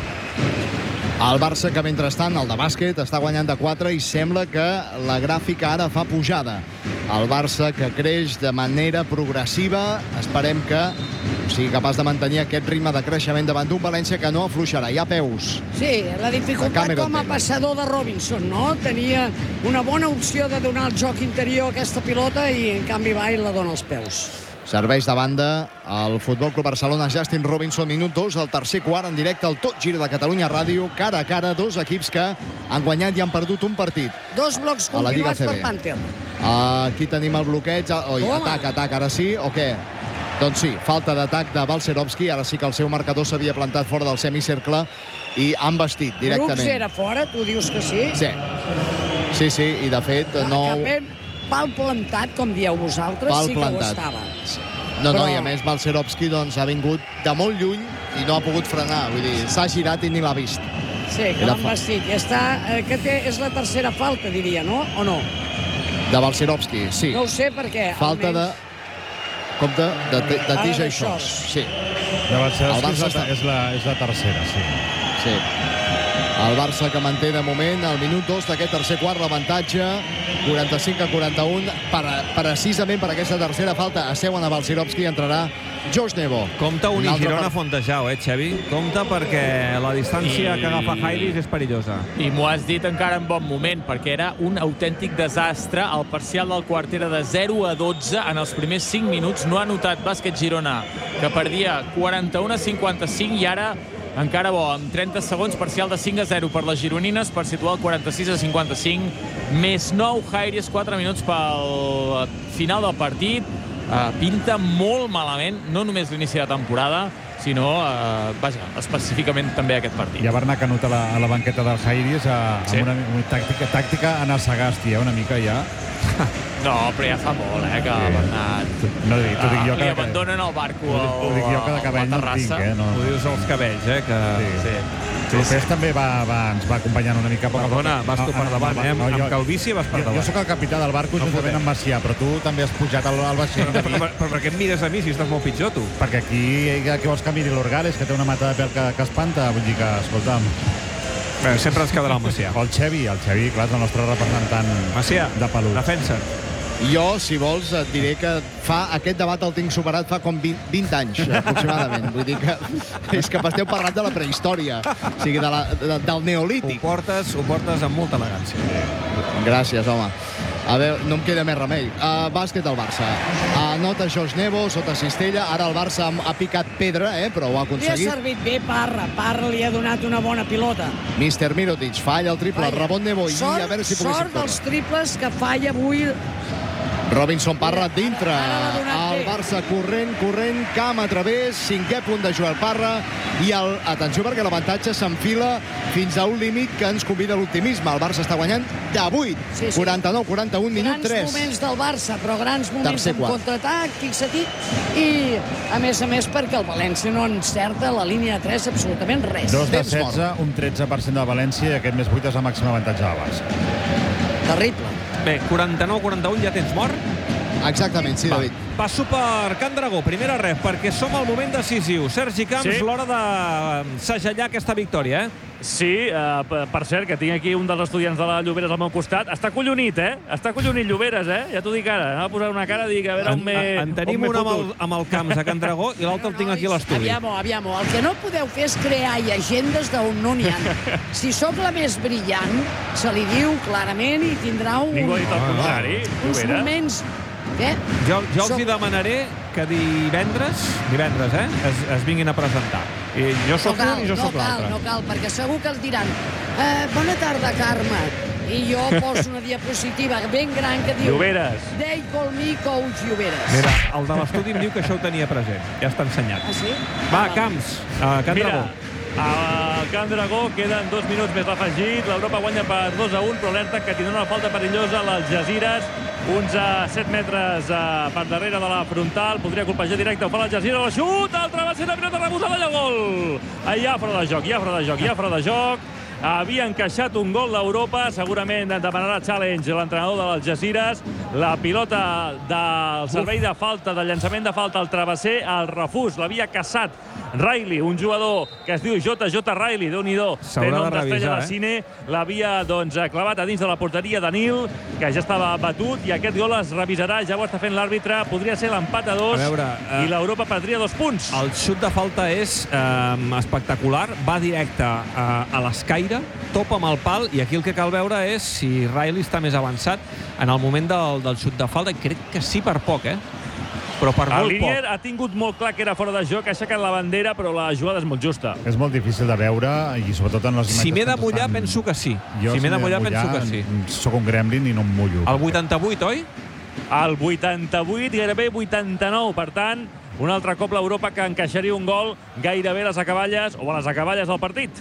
El Barça, que mentrestant, el de bàsquet, està guanyant de 4 i sembla que la gràfica ara fa pujada. El Barça, que creix de manera progressiva, esperem que sigui capaç de mantenir aquest ritme de creixement davant d'un València que no afluixarà. Hi ha peus. Sí, la dificultat com a passador de Robinson, no? Tenia una bona opció de donar el joc interior a aquesta pilota i, en canvi, va i la dona als peus. Serveix de banda el Futbol Club Barcelona, Justin Robinson, minut 2 del tercer quart, en directe al Tot Gira de Catalunya Ràdio, cara a cara, dos equips que han guanyat i han perdut un partit. Dos blocs continuats per Panther. Aquí tenim el bloqueig. Atac, ara sí, o què? Doncs sí, falta d'atac de Balcerovski, ara sí que el seu marcador s'havia plantat fora del semicercle i han vestit directament. Brooks era fora, tu dius que sí? Sí, i de fet no... Pal plantat, com dieu vosaltres, sí que ho estava. No, i a més Balcerovski doncs, ha vingut de molt lluny i no ha pogut frenar, vull dir, s'ha girat i ni l'ha vist. Sí, que l'han vestit. Ja està, que és la tercera falta, diria, no? O no? De Balcerovski, sí. No ho sé perquè... Falta de... Compte, de TJ Shorts. Sí. De Balcerovski és la tercera, sí. Sí. El Barça que manté de moment al minut 2 d'aquest tercer quart l'avantatge 45-41 precisament per aquesta tercera falta asseuen a Balcerovski i entrarà Josh Nebo. Compte un i Girona Fontejau, Xavi? Compte perquè la distància que agafa Jairis és perillosa. I m'ho has dit encara en bon moment, perquè era un autèntic desastre. El parcial del quart era de 0-12 en els primers 5 minuts. No ha notat Bàsquet Girona, que perdia 41-55 i ara encara bo, amb 30 segons, parcial de 5-0 per les gironines, per situar el 46-55, més 9 Jairis, 4 minuts pel final del partit. Pinta molt malament, no només l'inici de temporada, sinó, específicament també aquest partit. Hi ha Bernat Canut a la banqueta del Jairis, amb una tàctica en el Sagasti, una mica ja. No, però ja fa molt, que Bernat... No, t'ho dic jo li abandonen el barco Ho dic jo que de cabell no en tinc, no? Ho dius als cabells, que... López també ens va acompanyant una mica a poc a poc. Perdona, vas tu per davant, amb calvície vas per davant. Jo sóc el capità del barco juntament amb Macià, però tu també has pujat al vaixell. Però per què em mires a mi si estàs molt pitjor, tu? Perquè aquí vols que miri l'Orgales, que té una mata de pèl que espanta. Vull dir que, escolta'm... Sempre ens quedarà el Macià. O el Xevi, clar, és el nostre representant de pelut. Defensa. Jo, si vols, et diré que aquest debat el tinc superat fa com 20 anys, aproximadament. Vull dir que és que esteu parlant de la prehistòria, o sigui, del neolític. Ho portes amb molta elegància. Gràcies, home. A veure, no em queda més remei. Bàsquet al Barça. Anota Josh Nebo sota cistella. Ara el Barça ha picat pedra, però ho ha aconseguit. Li ha servit bé Parra. Parra li ha donat una bona pilota. Mister Mirotic falla el triple. Rebot Nebo. I a veure si poguéssim sort dels triples que falla avui. Robinson Parra dintre. El Barça corrent, Cam a través, 5è punt de Joel Parra, i atenció perquè l'avantatge s'enfila fins a un límit que ens convida a l'optimisme. El Barça està guanyant de 8, 49-41, minut 3. Grans moments del Barça, però grans moments en contraatac, fixa't, i a més perquè el València no encerta la línia de 3 absolutament res. 2 de 16, un 13% de València, i aquest més 8 és el màxim avantatge del Barça. Terrible. Bé, 49-41 ja tens mort? Exactament, sí, David. Passo per Can Dragó, primera ref, perquè som al moment decisiu. Sergi Camps, l'hora de segellar aquesta victòria, Sí, per cert, que tinc aquí un dels estudiants de la Lloberes al meu costat. Està collonit, Està collonit Lloberes, Ja t'ho dic ara. Anava a posar una cara i dic, a veure on m'he fotut. En tenim un amb el Camps a Can Dragó i l'altre el tinc aquí a l'estudi. Aviam, el que no podeu fer és crear llegendes d'on no n'hi ha. Si sóc la més brillant, se li diu clarament i tindrà Ningú ha dit el contrari, uns moments... Què? Jo els hi demanaré que divendres, es vinguin a presentar. I jo sóc un i jo sóc l'altre. No cal, perquè segur que els diran bona tarda, Carme. I jo poso una diapositiva ben gran que diu Lloberes. They call me Coach Lloberes. Mira, el de l'estudi em diu que això ho tenia present. Ja està ensenyat. Ah, sí? Va, Camps, Can Dragó. Al Can Dragó queden 2 minuts més l'afegit. L'Europa guanya per 2-1, però alerta que tindrà una falta perillosa a l'Algesires. Uns a 7 metres per darrere de la frontal. Podria colpejar directe. Ho fa l'Algesires. El xut! El travesser de pilota rebusada i el gol! Ja fora de joc. Havia encaixat un gol l'Europa. Segurament demanarà challenge l'entrenador de l'Algesires. La pilota del servei de falta, del llançament de falta al travesser, el refús. L'havia caçat Riley, un jugador que es diu JJ Riley, Déu-n'hi-do, té nom d'estrella de cine. L'havia clavat a dins de la porteria de Nil, que ja estava batut, i aquest gol es revisarà, ja ho està fent l'àrbitre. Podria ser l'empat a 2 i l'Europa perdria 2 punts. El xut de falta és espectacular, va directe a l'escaire, topa amb el pal, i aquí el que cal veure és si Riley està més avançat en el moment del xut de falta, i crec que sí per poc, però per molt poc. El Linier ha tingut molt clar que era fora de joc, ha aixecat la bandera, però la jugada és molt justa. És molt difícil de veure, i sobretot en les imatges... Si m'he de mullar, penso que sí. Si m'he de mullar, penso que sí. Soc un gremlin i no em mullo. El 88, oi? El 88, gairebé 89. Per tant, un altre cop l'Europa que encaixaria un gol gairebé a les acaballes, o a les acaballes del partit.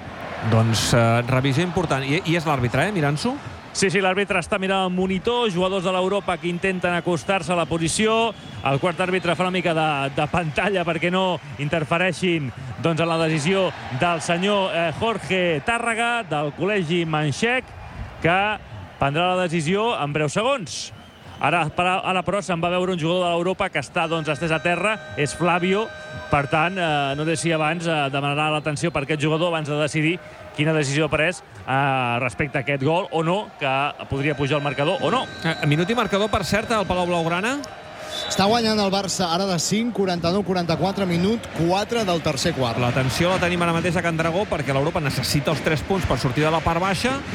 Doncs revisió important. I és l'àrbitre, mirant-s'ho? Sí, l'àrbitre està mirant el monitor, jugadors de l'Europa que intenten acostar-se a la posició. El quart àrbitre fa una mica de pantalla perquè no interfereixin en la decisió del senyor Jorge Tàrrega, del col·legi Manxec, que prendrà la decisió en breus segons. Ara però, se'n va veure un jugador de l'Europa que està estès a terra, és Flavio. Per tant, no sé si abans demanarà l'atenció per aquest jugador abans de decidir quina decisió ha pres respecte a aquest gol o no, que podria pujar el marcador o no. Minut i marcador, per cert, al Palau Blaugrana. Està guanyant el Barça ara de 5, 49-44, minut 4 del tercer quart. L'atenció la tenim ara mateix a Can Dragó perquè l'Europa necessita els 3 punts per sortir de la part baixa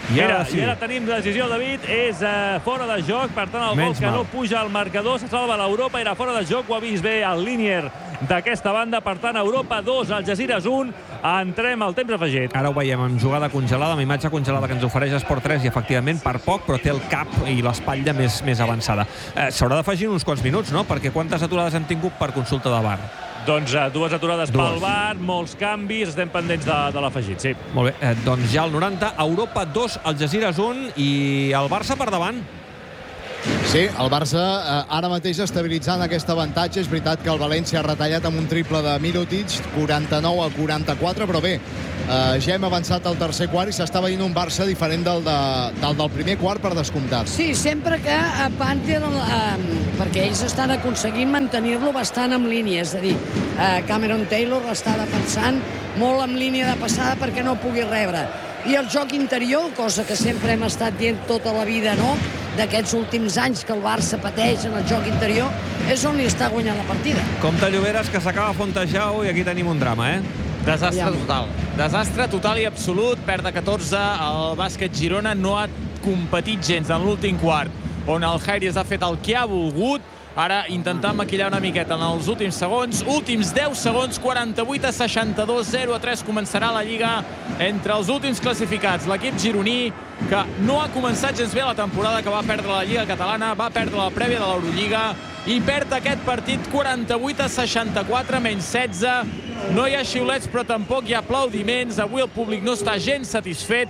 Mira, i ara tenim decisió, David, és fora de joc, per tant el gol que no puja al marcador, se salva l'Europa, era fora de joc, ho ha vist bé el línier d'aquesta banda, per tant Europa 2, Algesires 1, entrem al temps afegit. Ara ho veiem amb jugada congelada, amb imatge congelada que ens ofereix Esport 3 i efectivament per poc, però té el cap i l'espatlla més avançada. S'haurà d'afegir uns quants minuts, no? Perquè quantes aturades hem tingut per consulta de VAR? Doncs dues aturades pel VAR, molts canvis, estem pendents de l'afegit, sí. Molt bé, doncs ja al 90, Europa 2, Algesires 1 i el Barça per davant. Sí, el Barça ara mateix estabilitzant aquest avantatge. És veritat que el València ha retallat amb un triple de Mirotic, 49-44, però bé, ja hem avançat al tercer quart i s'està veient un Barça diferent del primer quart, per descomptat. Sí, sempre que Panther, perquè ells estan aconseguint mantenir-lo bastant en línia, és a dir, Cameron Taylor està defensant molt en línia de passada perquè no pugui rebre. I el joc interior, cosa que sempre hem estat dient tota la vida, no?, d'aquests últims anys que el Barça pateix en el joc interior, és on li està guanyant la partida. Compte, Lloberes, que s'acaba Fontejau i aquí tenim un drama, Desastre total. Desastre total i absolut. Perd de 14. El bàsquet Girona no ha competit gens en l'últim quart, on el Jairis ha fet el que ha volgut. Ara intentant maquillar una miqueta en els últims segons. Últims 10 segons, 48-62, 0-3 començarà la Lliga entre els últims classificats. L'equip gironí, que no ha començat gens bé la temporada, que va perdre la Lliga Catalana, va perdre la prèvia de l'Eurolliga i perd aquest partit 48-64, menys 16. No hi ha xiulets, però tampoc hi ha aplaudiments. Avui el públic no està gens satisfet.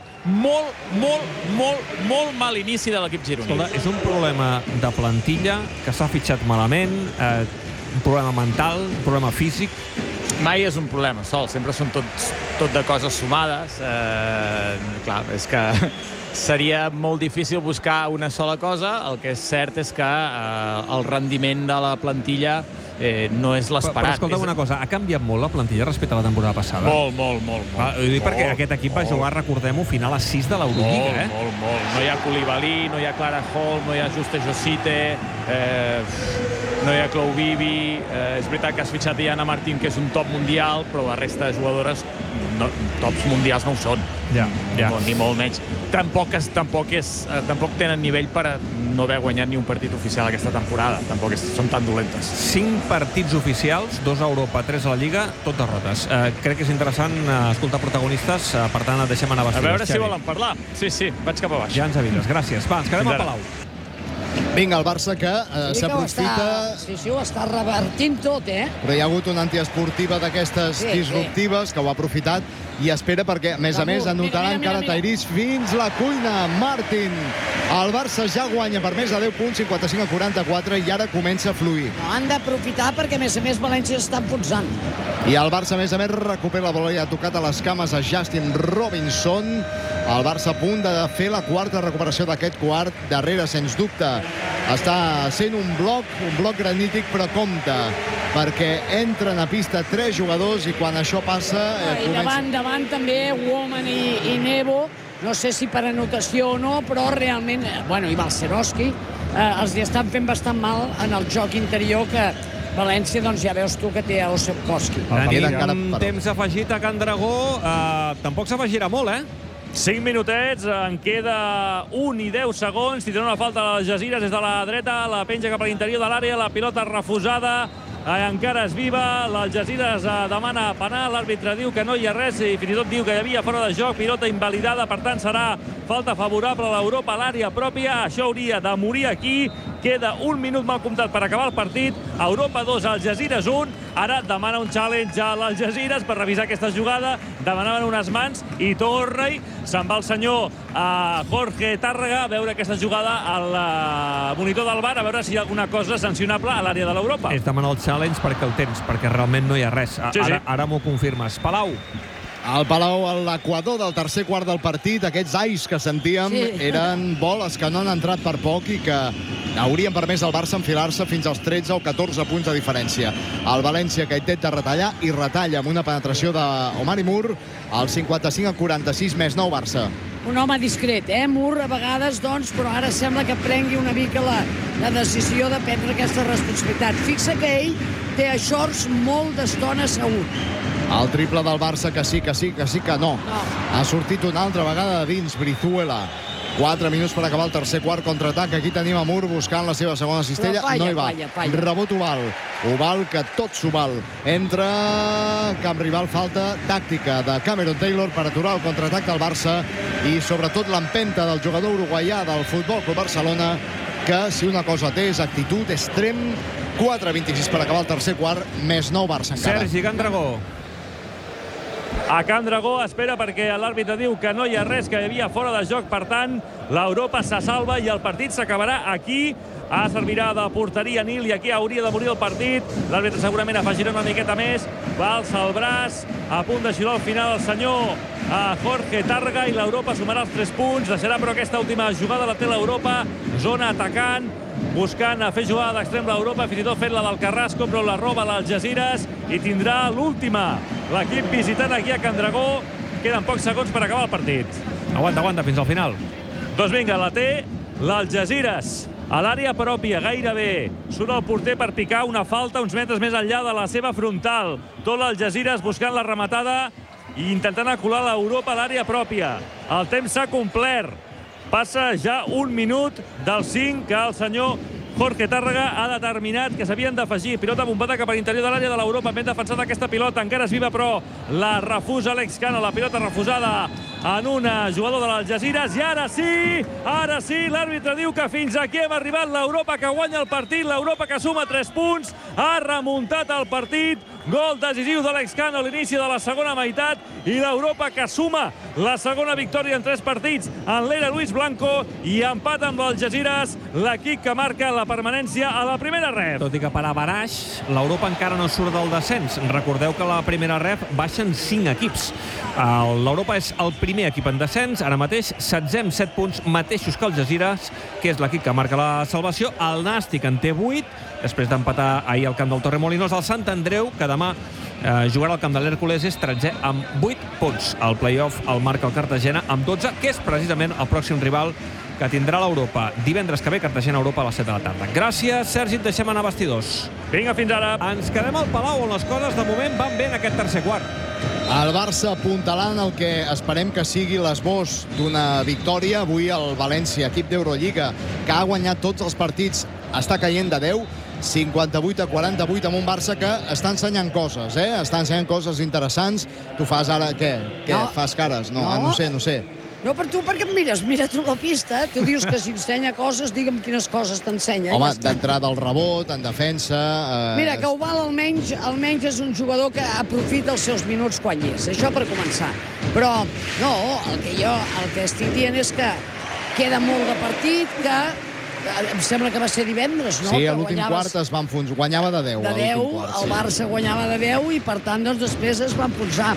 Molt mal inici de l'equip gironí. Escolta, és un problema de plantilla que s'ha fitxat malament, un problema mental, un problema físic. Mai és un problema, Sol. Sempre són tot de coses sumades. Clar, és que seria molt difícil buscar una sola cosa. El que és cert és que el rendiment de la plantilla no és l'esperat. Però escolta'm una cosa, ha canviat molt la plantilla respecte a la temporada passada? Molt. Ho dic perquè aquest equip va jugar, recordem-ho, final a 6 de l'Eurolliga, Molt. No hi ha Koulibaly, no hi ha Clara Hall, no hi ha Juste Josite, no hi ha Chloe Bibi. És veritat que has fitxat Diana Martín, que és un top mundial, però la resta de jugadores tops mundials no ho són. Ja. Ni molt menys. Tampoc tenen nivell per no haver guanyat ni un partit oficial aquesta temporada. Tampoc són tan dolentes. 5 partits oficials, 2 a Europa, 3 a la Lliga, tot derrotes. Crec que és interessant escoltar protagonistes, per tant, et deixem anar a A veure si volen parlar. Sí, vaig cap a baix. Ja ens avises, gràcies. Va, ens quedem al Palau. Vinga, el Barça que s'aprofita... Sí, ho està revertint tot, Però hi ha hagut una antiesportiva d'aquestes disruptives que ho ha aprofitat i espera perquè, a més, anotarà encara Tyrese fins la cuina. Martin. El Barça ja guanya per més de 10 punts, 55-44, i ara comença a fluir. No, han d'aprofitar perquè, a més, València està enfonsant. I el Barça, a més, recupera la bola i ha tocat a les cames a Justin Robinson. El Barça a punt de fer la quarta recuperació d'aquest quart. Darrere, sens dubte, està sent un bloc granític, però compte, perquè entren a pista 3 jugadors i quan això passa... I davant també Woman i Nebo, no sé si per anotació o no, però realment, i Balcerowski, els hi estan fent bastant mal en el joc interior, que València, doncs ja veus tu que té a Osepkowski. Tenim temps afegit a Can Dragó, tampoc s'afegirà molt, 5 minutets, en queda 1 i 10 segons. Si tenen una falta a les Algesires des de la dreta, la penja cap a l'interior de l'àrea, la pilota refusada, encara és viva, l'Algesires demana penal, l'àrbitre diu que no hi ha res i fins i tot diu que hi havia fora de joc, pilota invalidada, per tant serà falta favorable a l'Europa a l'àrea pròpia. Això hauria de morir aquí. Queda 1 minut mal comptat per acabar el partit. Europa 2, Algesires 1. Ara demana un challenge a l'Algesires per revisar aquesta jugada. Demanaven unes mans i torna-hi. Se'n va el senyor Jorge Tàrrega a veure aquesta jugada al monitor del VAR, a veure si hi ha alguna cosa sancionable a l'àrea de l'Europa. És demanar el challenge perquè el tens, perquè realment no hi ha res. Ara m'ho confirmes. Palau. Al Palau, a l'equador del tercer quart del partit, aquests ais que sentíem eren boles que no han entrat per poc i que haurien permès al Barça enfilar-se fins als 13 o 14 punts de diferència. El València, que intenta retallar, i retalla amb una penetració d'Omari Moore al 55-46, més 9 Barça. Un home discret, Moore, a vegades, doncs, però ara sembla que prengui una mica la decisió de prendre aquesta responsabilitat. Fixa que ell té a shorts molt d'estona assegut. El triple del Barça, que sí, que no. Ha sortit una altra vegada de dins Brizuela. 4 minuts per acabar el tercer quart, contraatac. Aquí tenim a Moore buscant la seva segona cistella. No hi va. Rebot Oval. Oval, que tot s'ho val. Entra camp rival, falta tàctica de Cameron Taylor per aturar el contraatac del Barça i sobretot l'empenta del jugador uruguaià del Futbol Club Barcelona, que si una cosa té és actitud, és trem. 4:26 per acabar el tercer quart, més 9 Barça encara. Sergi Can Dragó. A Can Dragó espera perquè l'àrbitre diu que no hi ha res, que hi havia fora de joc. Per tant, l'Europa se salva i el partit s'acabarà aquí. Servirà de porteria Nil i aquí hauria de morir el partit. L'àrbitre segurament afegirà una miqueta més. Va alçar el braç, a punt de xiular al final el senyor Jorge Tàrrega, i l'Europa sumarà els 3 punts. Deixarà però aquesta última jugada la té l'Europa. Zona atacant, buscant a fer jugada d'extrem l'Europa, fins i tot fent la del Carrasco, però la roba l'Algesires i tindrà l'última. L'equip visitant aquí a Can Dragó. Queden pocs segons per acabar el partit. Aguanta, fins al final. Doncs vinga, la té l'Algesires. A l'àrea pròpia, gairebé. Surt el porter per picar una falta uns metres més enllà de la seva frontal. Tot l'Algesires buscant la rematada i intentant acular l'Europa a l'àrea pròpia. El temps s'ha complert. Passa ja 1 minut del 5 que el senyor Jorge Tàrrega ha determinat que s'havien d'afegir. Pilota bombada cap a l'interior de l'àrea de l'Europa. Ben defensada aquesta pilota. Encara és viva, però la refusa Alex Cano. La pilota refusada en un jugador de l'Algesires. I ara sí, l'àrbitre diu que fins aquí hem arribat. L'Europa que guanya el partit, l'Europa que suma 3 punts. Ha remuntat el partit. Gol decisiu d'Alex Cano a l'inici de la segona meitat i l'Europa que suma la segona victòria en 3 partits en l'era Luis Blanco i empat amb l'Algesires, l'equip que marca la permanència a la primera ref. Tot i que per a baraix, l'Europa encara no surt del descens. Recordeu que a la primera ref baixen 5 equips. L'Europa és el primer equip en descens, ara mateix 16 amb 7 punts, mateixos que Algesires, que és l'equip que marca la salvació. El Nàstic en té 8, després d'empatar ahir al camp del Torremolinos. El Sant Andreu, que demà jugarà al camp de l'Hèrcules, és 13è amb 8 punts. El play-off el marca el Cartagena amb 12, que és precisament el pròxim rival que tindrà l'Europa. Divendres que ve, Cartagena-Europa a les 7 de la tarda. Gràcies, Sergi, et deixem anar a vestidors. Vinga, fins ara. Ens quedem al Palau, on les coses de moment van bé en aquest tercer quart. El Barça apuntalant el que esperem que sigui l'esbós d'una victòria. Avui el València, equip d'Eurolliga, que ha guanyat tots els partits, està caient de 10, 58-48 amb un Barça que està ensenyant coses, està ensenyant coses interessants. Tu fas ara, què? Fas cares? No sé. No, per tu, perquè em mires, mira tu la pista, tu dius que si ensenya coses, digue'm quines coses t'ensenya. Home, d'entrada al rebot, en defensa... Mira, que Oval almenys és un jugador que aprofita els seus minuts quan hi és, això per començar. Però, no, el que estic dient és que queda molt de partit, que em sembla que va ser divendres, no? Sí, a l'últim quart es va enfonsar, guanyava de 10. De 10, el Barça guanyava de 10 i, per tant, doncs, després es va enfonsar.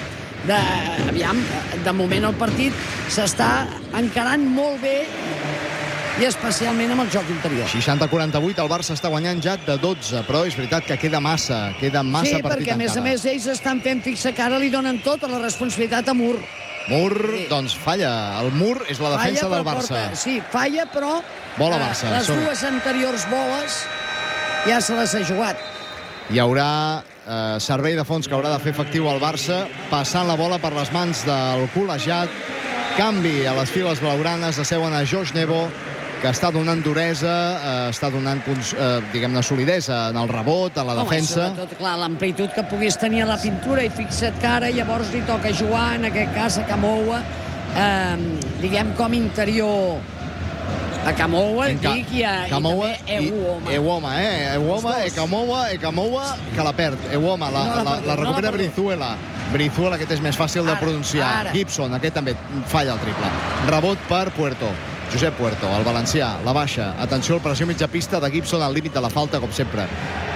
De moment el partit s'està encarant molt bé i especialment amb el joc interior. 60-48, el Barça està guanyant ja de 12, però és veritat que queda massa partit encara. Sí, perquè a més ells estan fent fixa que ara li donen tota la responsabilitat a Moore. Moore, doncs falla. El Moore és la defensa del Barça. Sí, falla, però bola Barça. Les dues anteriors boles ja se les ha jugat. Hi haurà servei de fons que haurà de fer efectiu el Barça, passant la bola per les mans del col·legiat. Canvi a les files blaugranes, asseuen a Josh Nebo, que està donant duresa, està donant, diguem-ne, solidesa en el rebot, a la defensa. Sobretot, clar, l'amplitud que puguis tenir a la pintura, i fixa't que ara llavors li toca jugar, en aquest cas a Camoua, diguem com interior a Camoua, dic, i també Ewoma, Camoua, que la perd. Ewoma, la recupera Brizuela. Brizuela, aquest és més fàcil de pronunciar. Gibson, aquest també falla el triple. Rebot per Puerto. Josep Puerto, el valencià, la baixa. Atenció, pressió mitja pista de Gibson al límit de la falta, com sempre.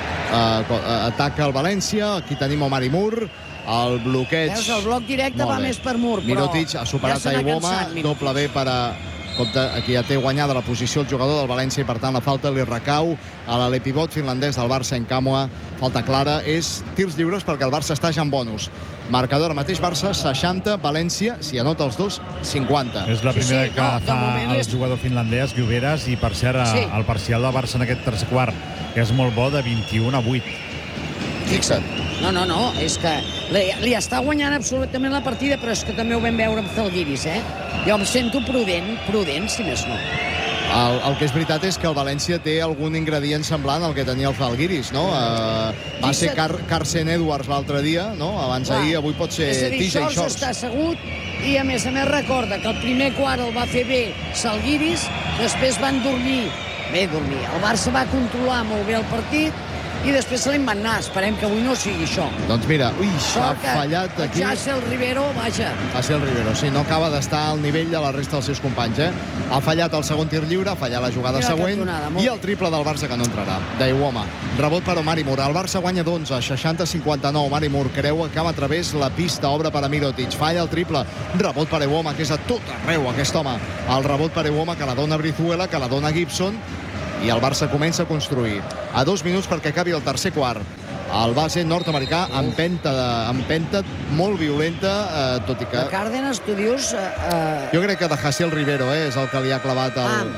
Ataca el València, aquí tenim Omari Moore, el bloqueig... El bloc directe va més per Moore, però... Mirotic ha superat a Ewoma, doble B per a... Compte, aquí ja té guanyada la posició el jugador del València i, per tant, la falta li recau a l'Alepivot finlandès del Barça en Camoa. Falta clara, és tirs lliures perquè el Barça està ja en bonus. Marcador mateix Barça, 60, València, si anota els dos, 50. És la primera que fa el jugador finlandès, Lloberes, i per cert, el parcial del Barça en aquest tercer quart, que és molt bo, de 21-8. Fixa't. No, és que li està guanyant absolutament la partida, però és que també ho vam veure amb Zalgiris, Jo em sento prudent, si més no. El que és veritat és que el València té algun ingredient semblant al que tenia el Zalgiris, no? Va ser Carson Edwards l'altre dia, no? Abans ahir, avui pot ser TJ Shorts. Shorts està assegut i, a més recorda que el primer quart el va fer bé Zalgiris, després van dormir. El Barça va controlar molt bé el partit i després se li van anar. Esperem que avui no sigui això. Doncs mira, ha fallat aquí. Jassel Rivero, vaja. Jassel Rivero, sí, no acaba d'estar al nivell de la resta dels seus companys, Ha fallat el segon tir lliure, ha fallat la jugada següent i el triple del Barça que no entrarà, d'Iwoma. Rebot per Omari Moore. El Barça guanya d'11, 60-59. Omari Moore creu que va a través la pista, obre per a Mirotic. Falla el triple. Rebot per Iwoma, que és a tot arreu aquest home. El rebot per Iwoma, que la dona Brizuela, que la dona Gibson, i el Barça comença a construir. A 2 minuts perquè acabi el tercer quart. El base nord-americà empenta molt violenta, tot i que... De Cárdenas, tu dius... Jo crec que de Jassel Rivero és el que li ha clavat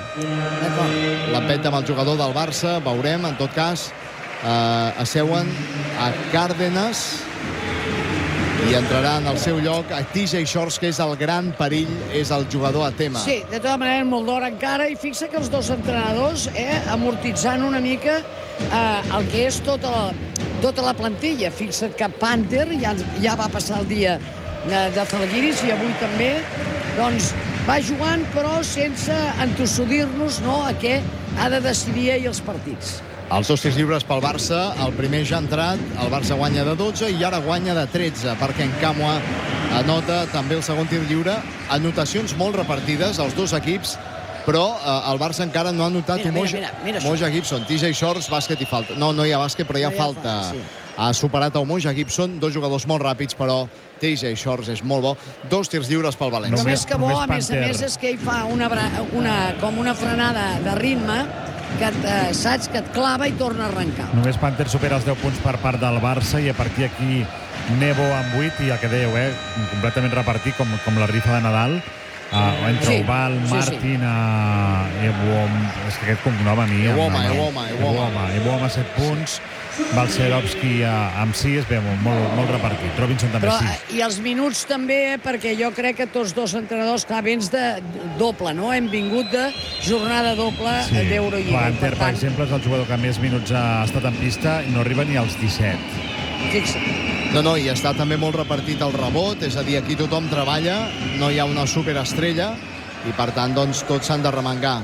l'empenta amb el jugador del Barça. Veurem, en tot cas, asseuen a Cárdenas i entrarà en el seu lloc a TJ Shorts, que és el gran perill, és el jugador a tema. Sí, de tota manera, molt d'hora encara, i fixa que els dos entrenadors amortitzant una mica el que és tota la plantilla. Fixa't que Panther ja va passar el dia de Zalgiris i avui també, doncs, va jugant però sense entossudir-nos a què ha de decidir ahir els partits. Els 2 tirs lliures pel Barça, el primer ja ha entrat, el Barça guanya de 12 i ara guanya de 13, perquè en Camua anota també el segon tir lliure. Anotacions molt repartides, els dos equips, però el Barça encara no ha notat Umoja Gibson. TJ Shorts, bàsquet i falta. No hi ha bàsquet, però hi ha falta. Ha superat a Umoja Gibson, 2 jugadors molt ràpids, però TJ Shorts és molt bo. 2 tirs lliures pel València. Només que bo, a més és que ell fa com una frenada de ritme, que saps que et clava i torna a arrencar. Només Panther supera els 10 punts per part del Barça i a partir d'aquí Nebo amb 8 i el que dèieu, completament repartit com la rifa de Nadal. Entre Oval, Martin, és que aquest cognom a mi... Iwoma 7 punts, Balcerovski amb 6, bé, molt repartit. Robinson també 6. I els minuts també, perquè jo crec que tots dos entrenadors, clar, vens de doble, no? Hem vingut de jornada doble d'Eurolliga. Panther, per exemple, és el jugador que més minuts ha estat en pista i no arriba ni als 17. Fixa't. No, i està també molt repartit el rebot, és a dir, aquí tothom treballa, no hi ha una superestrella i per tant, doncs, tots s'han de remengar.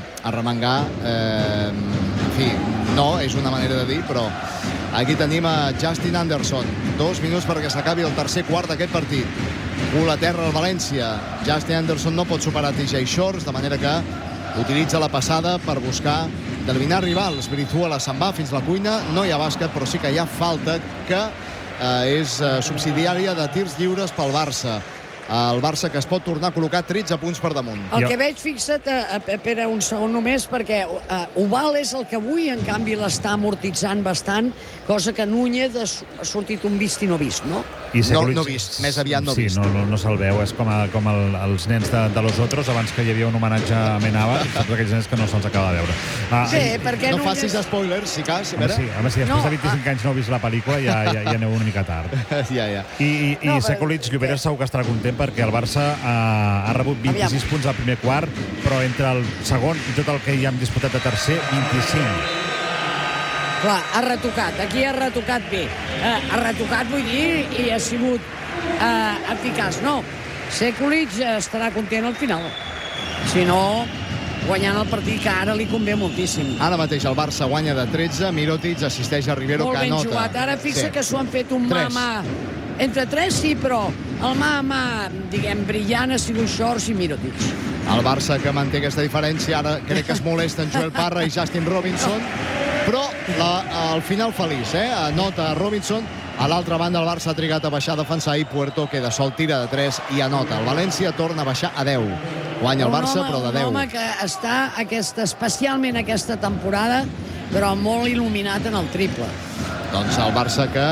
En fi, no, és una manera de dir, però aquí tenim a Justin Anderson. 2 minuts perquè s'acabi el tercer quart d'aquest partit. Cul a terra al València. Justin Anderson no pot superar TJ Shorts, de manera que utilitza la passada per buscar d'eliminar rivals. Brizuela se'n va fins a la cuina, no hi ha bàsquet, però sí que hi ha falta que és subsidiària de tirs lliures pel Barça. El Barça que es pot tornar a col·locar 13 punts per damunt. El que veig, fixa't, espera un segon només, perquè Oval és el que avui, en canvi, l'està amortitzant bastant, cosa que Núñez ha sortit un vist i no vist, no? No vist, més aviat no vist. Sí, no se'l veu, és com els nens de los otros, abans que hi havia un homenatge a Menava, tots aquells nens que no se'ls acaba de veure. Sí, perquè no facis spoilers, si cas. Home, sí, després de 25 anys no heu vist la pel·lícula, ja aneu una mica tard. Ja. I Sekulic, Lloberes segur que estarà content perquè el Barça ha rebut 26 punts al primer quart, però entre el segon i tot el que hi hem disputat de tercer, 25. Clar, ha retocat, aquí ha retocat bé. Ha retocat, vull dir, i ha sigut eficaç. No, Sekulic estarà content al final. Si no, guanyant el partit, que ara li convé moltíssim. Ara mateix el Barça guanya de 13, Mirotic assisteix a Rivero, que anota. Molt ben jugat. Ara fixa que s'ho han fet un mà a mà. Entre 3 sí, però el mà a mà, diguem, brillant ha sigut Shorts i Mirotic. El Barça que manté aquesta diferència, ara crec que es molesta en Joel Parra i Justin Robinson, però al final feliç, anota Robinson. A l'altra banda el Barça ha trigat a baixar a defensar i Puerto queda sol, tira de 3 i anota. El València torna a baixar a 10. Guanya el Barça, però de 10. Un home que està especialment aquesta temporada, però molt il·luminat en el triple. Doncs el Barça que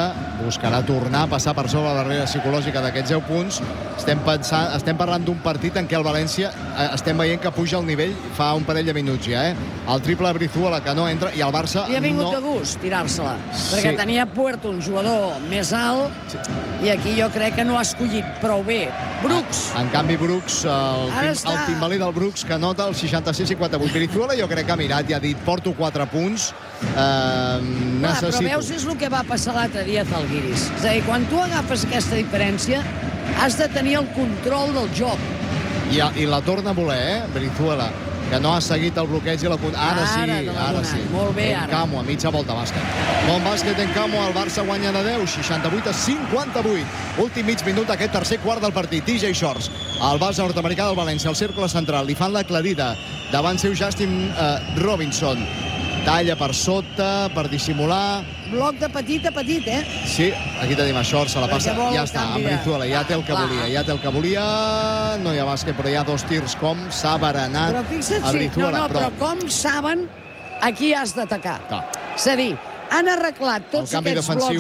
buscarà tornar a passar per sobre la barrera psicològica d'aquests 10 punts. Estem parlant d'un partit en què el València estem veient que puja el nivell fa un parell de minuts ja, El triple de Brizuela que no entra, i el Barça li ha vingut de gust tirar-se-la, perquè tenia Puerto un jugador més alt, i aquí jo crec que no ha escollit prou bé. Brooks. En canvi, Brooks, el timbalí del Brooks, que nota el 66-58. Brizuela jo crec que ha mirat i ha dit, porto 4 punts, necessito... Però veus, és el que va passar l'altre dia a Zalgiris. És a dir, quan tu agafes aquesta diferència, has de tenir el control del joc. I la torna a voler, Brizuela, que no ha seguit el bloqueig i la... Ara sí. Molt bé, ara. Encamo, a mitja volta, bàsquet. Bon bàsquet, Encamo, el Barça guanya de 10, 68-58. Últim mig minut d'aquest tercer quart del partit. TJ Shorts, el base nord-americà del València, al cercle central, li fan l'aclarida. Davant seu Justin Robinson. Talla per sota, per dissimular. Bloc de petit a petit, Sí, aquí tenim a Shorts, se la passa. Ja està, amb Brizuela, ja té el que volia, No hi ha bàsquet, però hi ha 2 tirs. Com s'ha berenat a Brizuela. Però com saben a qui has d'atacar. És a dir, han arreglat tots aquests blocs